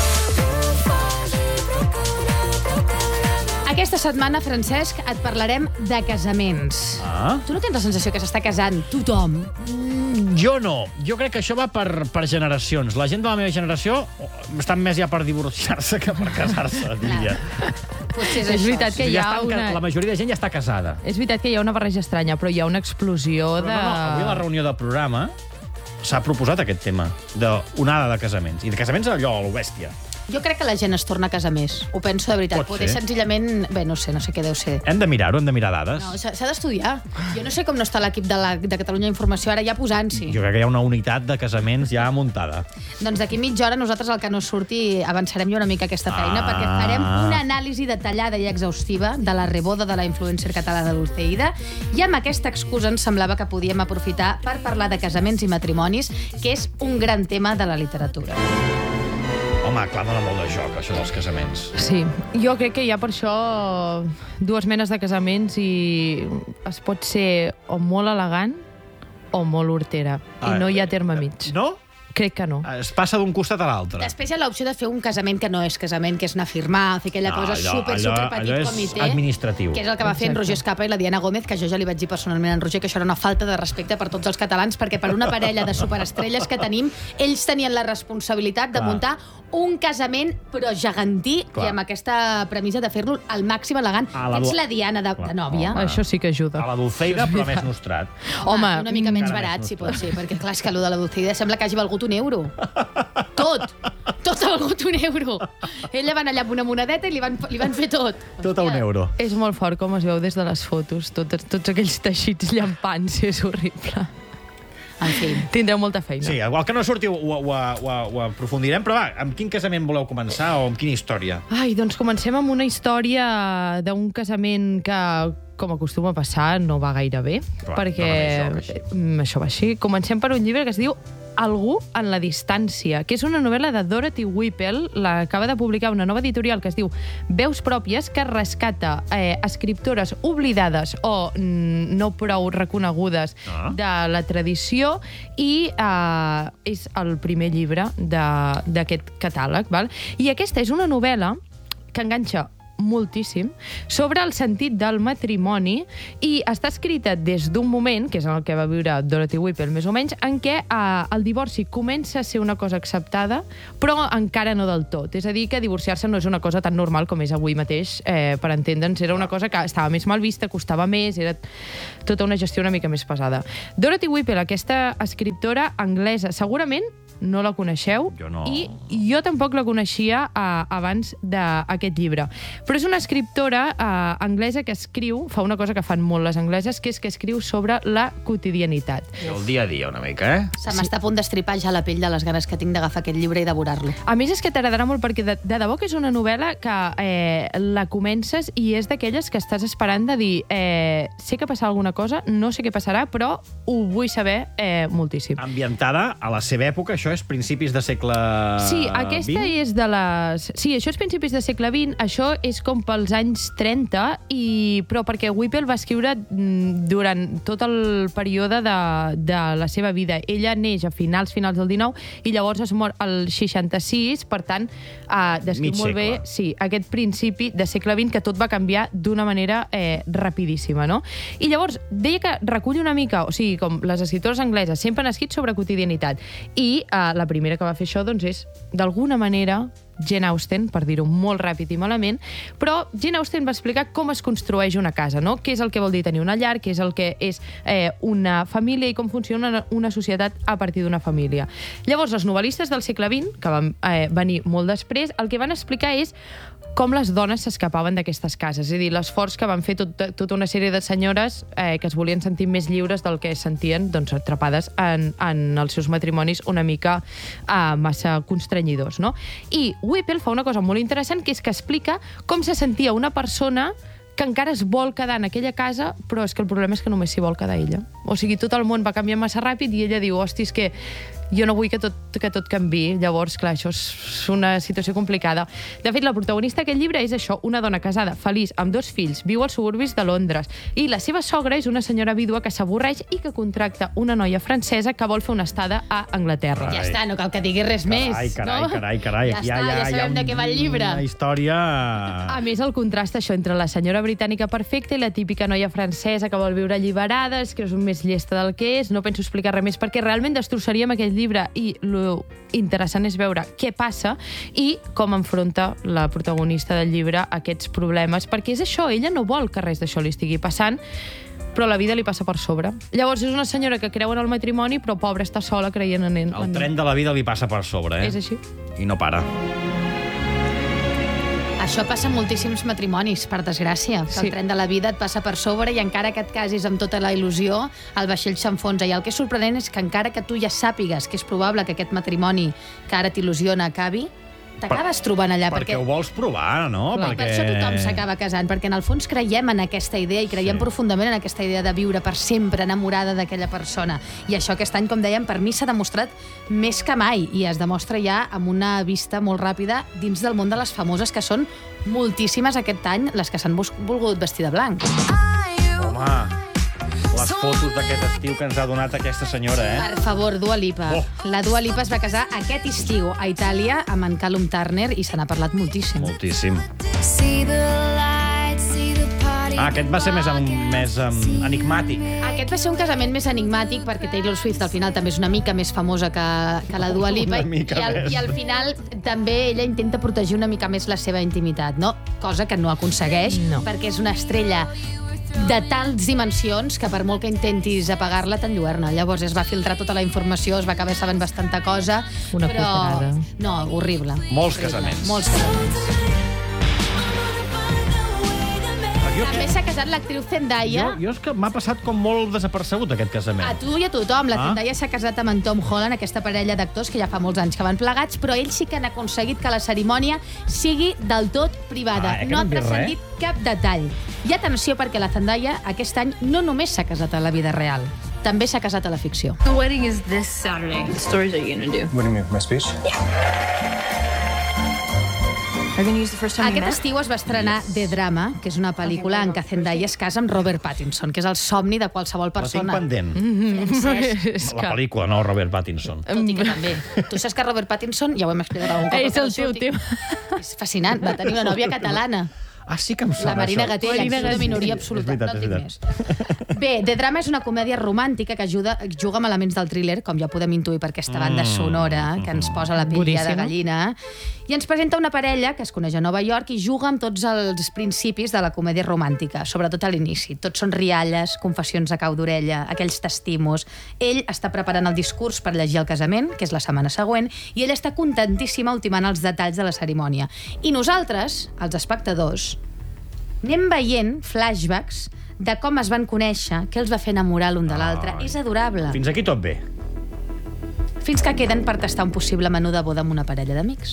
Aquesta setmana, Francesc, et parlarem de casaments. Ah? Tu no tens la sensació que s'està casant tothom? Mm, jo no. Jo crec que això va per, per generacions. La gent de la meva generació estan més ja per divorciar-se que per casar-se, diria. Potser és, És això. veritat que hi ha estan, una... La majoria de gent ja està casada. És veritat que hi ha una barreja estranya, però hi ha una explosió Però de... no, no, avui a la reunió del programa s'ha proposat aquest tema d'onada de casaments. I de casaments allò, a lo bèstia. Jo crec que la gent es torna a casar més. Ho penso de veritat. Pot Poder ser. senzillament... Bé, no sé, no sé què deu ser. Hem de mirar-ho, hem de mirar dades. No, s'ha s'ha d'estudiar. Jo no sé com no està l'equip de, la, de Catalunya Informació ara ja posant-s'hi. Jo crec que hi ha una unitat de casaments ja muntada. Doncs d'aquí mitja hora nosaltres el que no surti avançarem ja una mica aquesta feina Ah. perquè farem una anàlisi detallada i exhaustiva de la reboda de la influencer catalana Dulceida i amb aquesta excusa ens semblava que podíem aprofitar per parlar de casaments i matrimonis, que és un gran tema de la literatura. Home, clar, dona molt de joc, això dels casaments. Sí, jo crec que hi ha per això dues menes de casaments i es pot ser o molt elegant o molt hortera. Ah, I no hi ha terme mig. No? Crec que no. Es passa d'un costat a l'altre. Després hi ha l'opció de fer un casament que no és casament, que és anar a firmar, fer aquella No, cosa allò- super, allò- super petit allò és comitè. administratiu. Que és el que va fer en Roger Escapa i la Diana Gómez, que jo ja li vaig dir personalment a en Roger que això era una falta de respecte per tots els catalans, perquè per una parella de superestrelles que tenim, ells tenien la responsabilitat de Clar. muntar un casament però gegantí Clar. i amb aquesta premissa de fer-lo al màxim elegant. A la Ets du- la Diana de, de nòvia. Això sí que ajuda. A la Dulceida, però més nostrat. Home, una mica menys encara barat, més si pot ser, perquè clar, és que allò de la Dulceida sembla que hagi valgut un euro. Tot! Tot ha valgut un euro. Ella va anar allà amb una monedeta i li van, li van fer tot. Tot a un euro. És molt fort com es veu des de les fotos, tots, tots aquells teixits llampants, és horrible. En fi. Tindreu molta feina. Sí, igual que no surti ho, ho, ho, ho, ho aprofundirem, però va, amb quin casament voleu començar o amb quina història? Ai, doncs comencem amb una història d'un casament que, com acostuma a passar, no va gaire bé, Clar, perquè no va això, mm, això va així. Comencem per un llibre que es diu Algú en la distància, que és una novel·la de Dorothy Whipple, l'acaba de publicar una nova editorial que es diu Veus pròpies, que rescata eh, escriptores oblidades o mm, no prou reconegudes Ah. de la tradició i eh, és el primer llibre de- d'aquest catàleg. Val? I aquesta és una novel·la que enganxa moltíssim, sobre el sentit del matrimoni i està escrita des d'un moment, que és el que va viure Dorothy Whipple més o menys, en què eh, el divorci comença a ser una cosa acceptada, però encara no del tot. És a dir, que divorciar-se no és una cosa tan normal com és avui mateix, eh, per entendre'ns. Era una cosa que estava més mal vista, costava més, era tota una gestió una mica més pesada. Dorothy Whipple, aquesta escriptora anglesa, segurament no la coneixeu. Jo no. I jo tampoc la coneixia uh, abans d'aquest llibre. Però és una escriptora uh, anglesa que escriu, fa una cosa que fan molt les angleses, que és que escriu sobre la quotidianitat. El dia a dia, una mica, eh? Se m'està a punt d'estripar ja la pell de les ganes que tinc d'agafar aquest llibre i devorar-lo. A més, és que t'agradarà molt perquè de, de debò que és una novel·la que eh, la comences i és d'aquelles que estàs esperant de dir eh, sé que passarà alguna cosa, no sé què passarà, però ho vull saber eh, moltíssim. Ambientada a la seva època, això és principis de segle Sí, aquesta vint? és de les... Sí, això és principis de segle vint, això és com pels anys trenta, i... però perquè Whipple va escriure durant tot el període de, de la seva vida. Ella neix a finals, finals del dinou, i llavors es mor al seixanta-sis, per tant, eh, descriu molt bé sí, aquest principi de segle vint, que tot va canviar d'una manera eh, rapidíssima, no? I llavors, deia que recull una mica, o sigui, com les escriptores angleses sempre han escrit sobre quotidianitat, i eh, la primera que va fer això, doncs, és, d'alguna manera, Jane Austen, per dir-ho molt ràpid i malament, però Jane Austen va explicar com es construeix una casa, no? Què és el que vol dir tenir una llar, què és el que és eh, una família i com funciona una, una societat a partir d'una família. Llavors, els novel·listes del segle vint, que van eh, venir molt després, el que van explicar és com les dones s'escapaven d'aquestes cases, és a dir, l'esforç que van fer tot, tota una sèrie de senyores eh, que es volien sentir més lliures del que es sentien doncs, atrapades en, en els seus matrimonis una mica eh, massa constrenyidors, no? I Whipple fa una cosa molt interessant, que és que explica com se sentia una persona que encara es vol quedar en aquella casa, però és que el problema és que només s'hi vol quedar ella. O sigui, tot el món va canviar massa ràpid i ella diu, hosti, és que jo no vull que tot, que tot canviï. Llavors, clar, això és una situació complicada. De fet, la protagonista d'aquest llibre és això, una dona casada, feliç, amb dos fills, viu als suburbis de Londres, i la seva sogra és una senyora vídua que s'avorreix i que contracta una noia francesa que vol fer una estada a Anglaterra. Ja està, no cal que diguis res carai, més, carai, no? Carai, carai, ja, ja està, ja, ja sabem de què va el llibre. Una història... A més, el contrast això entre la senyora britànica perfecta i la típica noia francesa que vol viure alliberada, és que és més llesta del que és, no penso explicar res més, perquè realment destrossaríem aquest llibre i lo interessant és veure què passa i com enfronta la protagonista del llibre aquests problemes, perquè és això, ella no vol que res d'això li estigui passant, però la vida li passa per sobre. Llavors és una senyora que creu en el matrimoni, però pobra està sola creient en ell. El tren de la vida li passa per sobre, eh? És així. I no para. Això passa en moltíssims matrimonis, per desgràcia. Que Sí. el tren de la vida et passa per sobre i encara que et casis amb tota la il·lusió, el vaixell s'enfonsa. I el que és sorprenent és que encara que tu ja sàpigues que és probable que aquest matrimoni que ara t'il·lusiona acabi, t'acabes trobant allà. Perquè ho vols provar, no? Clar, perquè... per això tothom s'acaba casant, perquè en el fons creiem en aquesta idea i creiem sí. profundament en aquesta idea de viure per sempre enamorada d'aquella persona. I això aquest any, com dèiem, per mi s'ha demostrat més que mai, i es demostra ja amb una vista molt ràpida dins del món de les famoses, que són moltíssimes aquest any les que s'han volgut vestir de blanc. Home, les fotos d'aquest estiu que ens ha donat aquesta senyora, eh? Per favor, Dua Lipa. Oh. La Dua Lipa es va casar aquest estiu a Itàlia amb en Callum Turner i se n'ha parlat moltíssim. Moltíssim. Ah, aquest va ser més, més um, enigmàtic. Aquest va ser un casament més enigmàtic perquè Taylor Swift al final també és una mica més famosa que, que la Dua Lipa, Una mica i, al, més. i al final també ella intenta protegir una mica més la seva intimitat, no? Cosa que no aconsegueix, No. perquè és una estrella de tals dimensions que per molt que intentis apagar-la t'enlluerna. Llavors es va filtrar tota la informació, es va acabar sabent bastanta cosa, Una però... putada. No, horrible. Molts horrible. casaments. Molts casaments. Jo, També s'ha casat l'actriu Zendaya. jo, jo és que m'ha passat com molt desapercebut aquest casament. A tu i a tothom. La Ah. Zendaya s'ha casat amb en Tom Holland, aquesta parella d'actors que ja fa molts anys que van plegats, però ells sí que han aconseguit que la cerimònia sigui del tot privada. Ah, eh, que no no han hem vist transcendit cap detall. I atenció, perquè la Zendaya aquest any no només s'ha casat a la vida real, també s'ha casat a la ficció. The wedding is this Saturday. What stories are you going to do? What do you mean, my speech? Are you going to use the first time you Aquest met? estiu es va estrenar The Drama, que és una pel·lícula en què Zendaya es casa amb Robert Pattinson, que és el somni de qualsevol La tinc persona. pendent. Francesc. La pel·lícula, no Robert Pattinson. Tot i que també. Tu saps que Robert Pattinson, ja ho hem explicat algun cop, És el però teu sortir- tema. És fascinant, va tenir una nòvia catalana. Ah, sí que em sona, La Marina això. Gatell, acció de minoria absoluta. És veritat, no és en dic veritat. més. Bé, The Drama és una comèdia romàntica que ajuda, juga amb elements del thriller, com ja podem intuir per aquesta banda sonora, que ens posa la pell ja de gallina, i ens presenta una parella que es coneix a Nova York i juga amb tots els principis de la comèdia romàntica, sobretot a l'inici. Tots són rialles, confessions a cau d'orella, aquells t'estimos. Ell està preparant el discurs per llegir el casament, que és la setmana següent, i ell està contentíssima ultimant els detalls de la cerimònia. I nosaltres, els espectadors, anem veient flashbacks de com es van conèixer, què els va fer enamorar l'un de l'altre. És adorable. Fins aquí tot bé. Fins que queden per tastar un possible menú de boda amb una parella d'amics.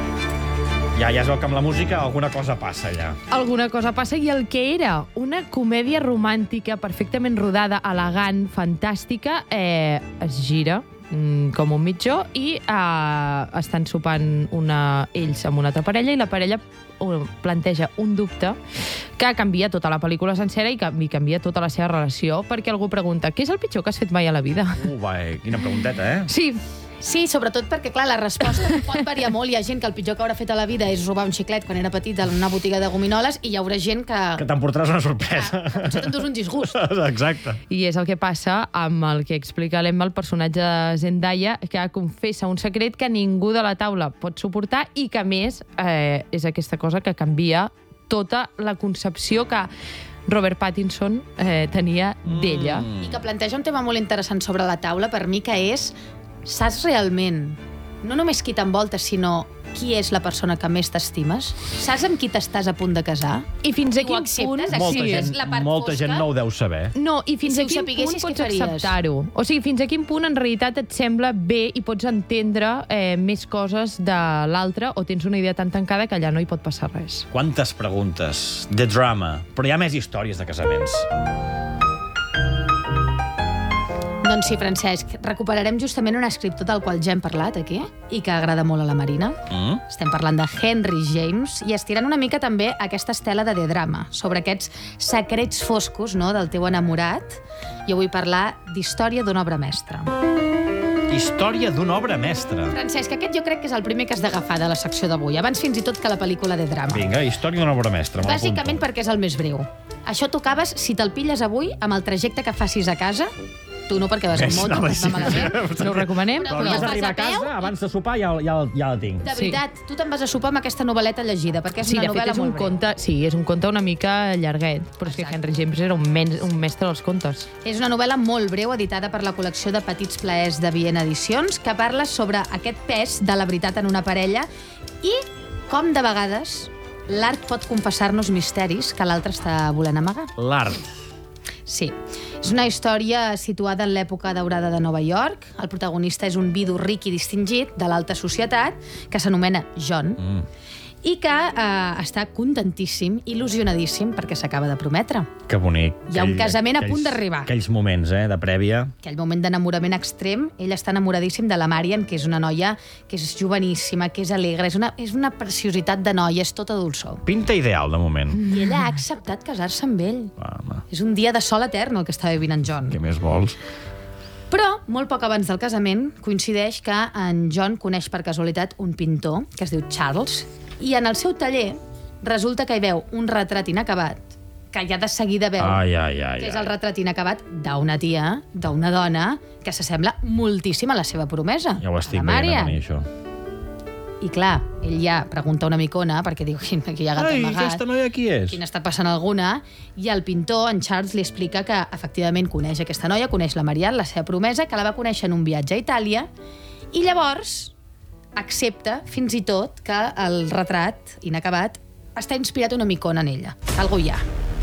Ja, ja es veu que amb la música alguna cosa passa, allà. Alguna cosa passa, i el que era una comèdia romàntica perfectament rodada, elegant, fantàstica, eh, es gira mm, com un mitjó i eh, estan sopant una, ells amb una altra parella, i la parella planteja un dubte que canvia tota la pel·lícula sencera i canvia tota la seva relació, perquè algú pregunta: què és el pitjor que has fet mai a la vida? Uh, va, quina pregunteta, eh? Sí. Sí, sobretot perquè, clar, la resposta pot variar molt. Hi ha gent que el pitjor que haurà fet a la vida és robar un xiclet quan era petit en una botiga de gominoles, i hi haurà gent que... Que t'emportaràs una sorpresa. Ah, potser t'endús un disgust. Exacte. I és el que passa amb el que explica l'Emma, el personatge de Zendaya, que confessa un secret que ningú de la taula pot suportar i que, a més, eh, és aquesta cosa que canvia tota la concepció que Robert Pattinson eh, tenia d'ella. I que planteja un tema molt interessant sobre la taula, per mi, que és: saps realment no només qui t'envolta, sinó qui és la persona que més t'estimes? Saps amb qui t'estàs a punt de casar? I fins a I ho quin acceptes? punt... Molta, gent, la part molta fosca? gent no ho deu saber. No, i fins I si a ho quin punt sapiguessis, pots què faries? acceptar-ho? O sigui, fins a quin punt en realitat et sembla bé i pots entendre eh, més coses de l'altre, o tens una idea tan tancada que allà no hi pot passar res? Quantes preguntes. The Drama. Però hi ha més històries de casaments. Doncs sí, Francesc, recuperarem justament un escriptor del qual ja hem parlat aquí i que agrada molt a la Marina. Mm? Estem parlant de Henry James i estirant una mica també aquesta estela de The Drama, sobre aquests secrets foscos, no?, del teu enamorat. Jo vull parlar d'Història d'una obra mestra. Història d'una obra mestra. Francesc, aquest jo crec que és el primer que has d'agafar de la secció d'avui, abans fins i tot que la pel·lícula de drama. Vinga, història d'una obra mestra. Bàsicament perquè és el més breu. Això t'ho acabes, si te'l pilles avui, amb el trajecte que facis a casa. Tu no, perquè vas amb moto, no, que sí. va malament. No ho recomanem, Però Però només vas arribar a a peu? casa, abans de sopar, ja, ja, ja la tinc. De veritat, tu te'n vas a sopar amb aquesta novel·leta llegida, perquè és Sí, una de fet, novel·la és un molt breu. conte, sí, és un conte una mica llarguet, però és que Henry James era un, men, un mestre dels contes. És una novel·la molt breu, editada per la col·lecció de Petits Plaers de Viena Edicions, que parla sobre aquest pes de la veritat en una parella i com, de vegades, l'art pot confessar-nos misteris que l'altre està volent amagar. L'art. Sí. És una història situada en l'època daurada de Nova York. El protagonista és un vidu ric i distingit de l'alta societat que s'anomena John Mm. i que eh, està contentíssim, il·lusionadíssim, perquè s'acaba de prometre. Que bonic. Hi ha un Aquell- casament a aquells- punt d'arribar. Aquells moments, eh, de prèvia. Aquell moment d'enamorament extrem, ell està enamoradíssim de la Marian, que és una noia que és joveníssima, que és alegre, és una, és una preciositat de noia, és tota dolçor. Pinta ideal, de moment. I ella ha acceptat casar-se amb ell. Home, És un dia de sol etern el que està vivint en John. què més vols? Però, molt poc abans del casament, coincideix que en John coneix per casualitat un pintor que es diu Charles, i en el seu taller resulta que hi veu un retrat inacabat que ja de seguida veu Ai, ai, ai. que és ai. el retrat inacabat d'una tia, d'una dona, que s'assembla moltíssim a la seva promesa, Ja ho estic a la veient a Marian. venir, això. I clar, ell ja pregunta una micona, perquè diu, quin, aquí hi ha gat Ai, amagat. aquesta noia qui és? Quina està passant alguna, i el pintor, en Charles, li explica que efectivament coneix aquesta noia, coneix la Marian, la seva promesa, que la va conèixer en un viatge a Itàlia, i llavors accepta fins i tot que el retrat inacabat està inspirat una micona en ella, que algú hi ha.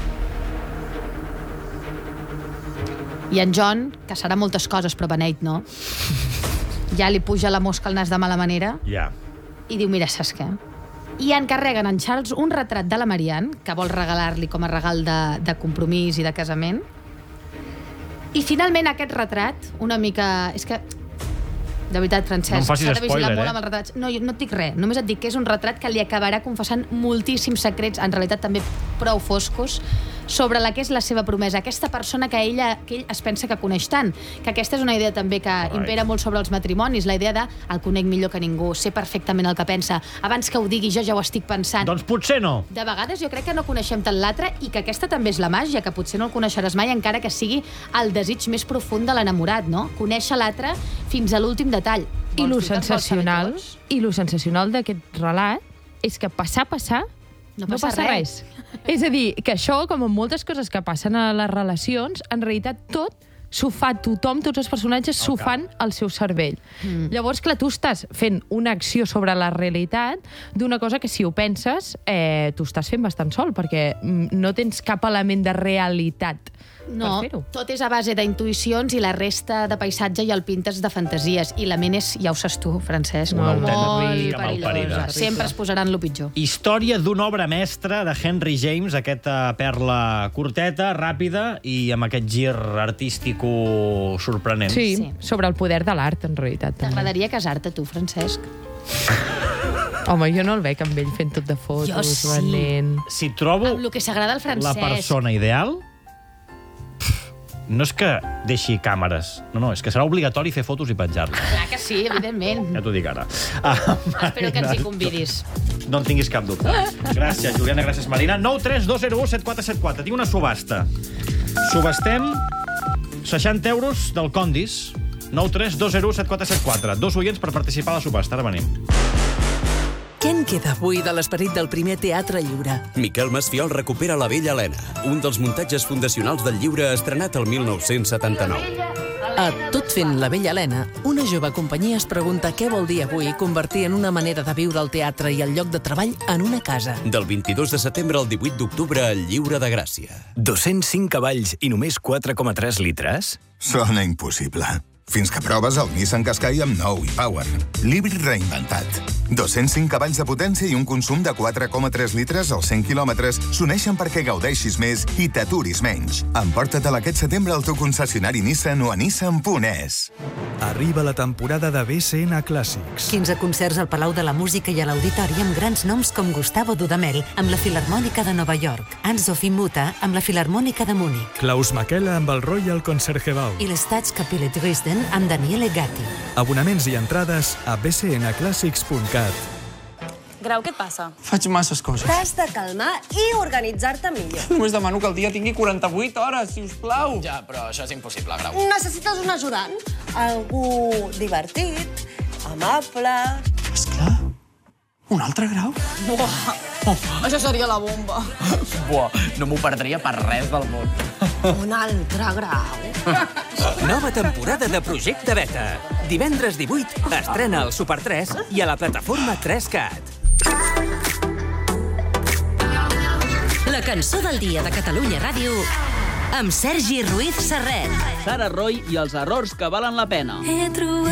I en John, que serà moltes coses, però beneit no, ja li puja la mosca al nas de mala manera Ja. i diu, mira, saps què? I encarreguen a en Charles un retrat de la Marian, que vol regalar-li com a regal de, de compromís i de casament. I finalment aquest retrat, una mica... És que, de veritat, Francesc, No em facis s'ha de vigilar spoiler, molt eh? amb els retrats. No, jo no et dic res, només et dic que és un retrat que li acabarà confessant moltíssims secrets, en realitat també prou foscos, sobre la que és la seva promesa, aquesta persona que, ella, que ell es pensa que coneix tant, que aquesta és una idea també que right. impera molt sobre els matrimonis, la idea de el conec millor que ningú, sé perfectament el que pensa, abans que ho digui jo ja ho estic pensant. Doncs potser no. De vegades jo crec que no coneixem tant l'altre i que aquesta també és la màgia, que potser no el coneixeràs mai encara que sigui el desig més profund de l'enamorat, no? Conèixer l'altre fins a l'últim detall. I lo sensacional, i lo sensacional d'aquest relat és que passar, passar, no passa, no passa res. res. És a dir, que això, com en moltes coses que passen a les relacions, en realitat tot s'ho fa tothom, tots els personatges s'ho okay. fan al seu cervell. Mm. Llavors, clar, tu estàs fent una acció sobre la realitat d'una cosa que, si ho penses, eh, tu estàs fent bastant sol, perquè no tens cap element de realitat no, per fer-ho. Tot és a base d'intuïcions i la resta de paisatge i el pintes de fantasies. I la ment és, ja ho saps tu, Francesc, Una molt, molt perillosa. perillosa. Sempre es posaran lo pitjor. Història d'una obra mestra de Henry James, aquesta perla curteta, ràpida i amb aquest gir artístic sorprenent. Sí, sí, sobre el poder de l'art, en realitat. T'agradaria casar-te, tu, Francesc? Home, jo no el veig amb ell fent tot de fotos. Jo sí. Venent. Si trobo amb el que s'agrada al Francesc. la persona ideal, no és que deixi càmeres. No, no, és que serà obligatori fer fotos i penjar-les. Clar que sí, evidentment. Ja t'ho dic ara. Ah, Espero que ens hi convidis. No en tinguis cap dubte. Gràcies, Juliana, gràcies, Marina. nou tres dos zero u set quatre set quatre. Tinc una subhasta. Subhastem seixanta euros del Condis. nou tres dos zero u set quatre set quatre. Dos oients per participar a la subhasta. Ara venim. Què en queda avui de l'esperit del primer teatre lliure? Miquel Masfiol recupera La Vella Helena, un dels muntatges fundacionals del lliure estrenat el mil nou-cents setanta-nou. A Tot fent La Vella Helena, una jove companyia es pregunta què vol dir avui convertir en una manera de viure el teatre i el lloc de treball en una casa. Del vint-i-dos de setembre al divuit d'octubre al Lliure de Gràcia. dos-cents cinc cavalls i només quatre coma tres litres? Sona impossible. Fins que proves el Nissan Qashqai amb nou e-Power. L'híbrid reinventat. dos-cents cinc cavalls de potència i un consum de quatre coma tres litres als cent quilòmetres s'uneixen perquè gaudeixis més i t'aturis menys. Emporta-te'l aquest setembre al teu concessionari Nissan o a nissan punt es. Arriba la temporada de B C N Clàssics. quinze concerts al Palau de la Música i a l'Auditori amb grans noms com Gustavo Dudamel amb la Filharmònica de Nova York, Anne-Sophie Mutter amb la Filharmònica de Múnich, Klaus Makela amb el Royal Concertgebouw i l'Staatskapelle Dresden amb Daniele Gatti. Abonaments i entrades a b c n clàssics punt cat. Grau, què et passa? Faig masses coses. T'has de calmar i organitzar-te millor. Només demano que el dia tingui quaranta-vuit hores, si us plau. Ja, però això és impossible, Grau. Necessites un ajudant? Algú divertit, amable... Esclar. Un altre Grau? Buah, això seria la bomba. Buah, no m'ho perdria per res del món. Un altre Grau. Nova temporada de Projecte Beta. Divendres divuit estrena al Super tres i a la plataforma tres cat. La cançó del dia de Catalunya Ràdio amb Sergi Ruiz Serret. Sara Roy i els errors que valen la pena.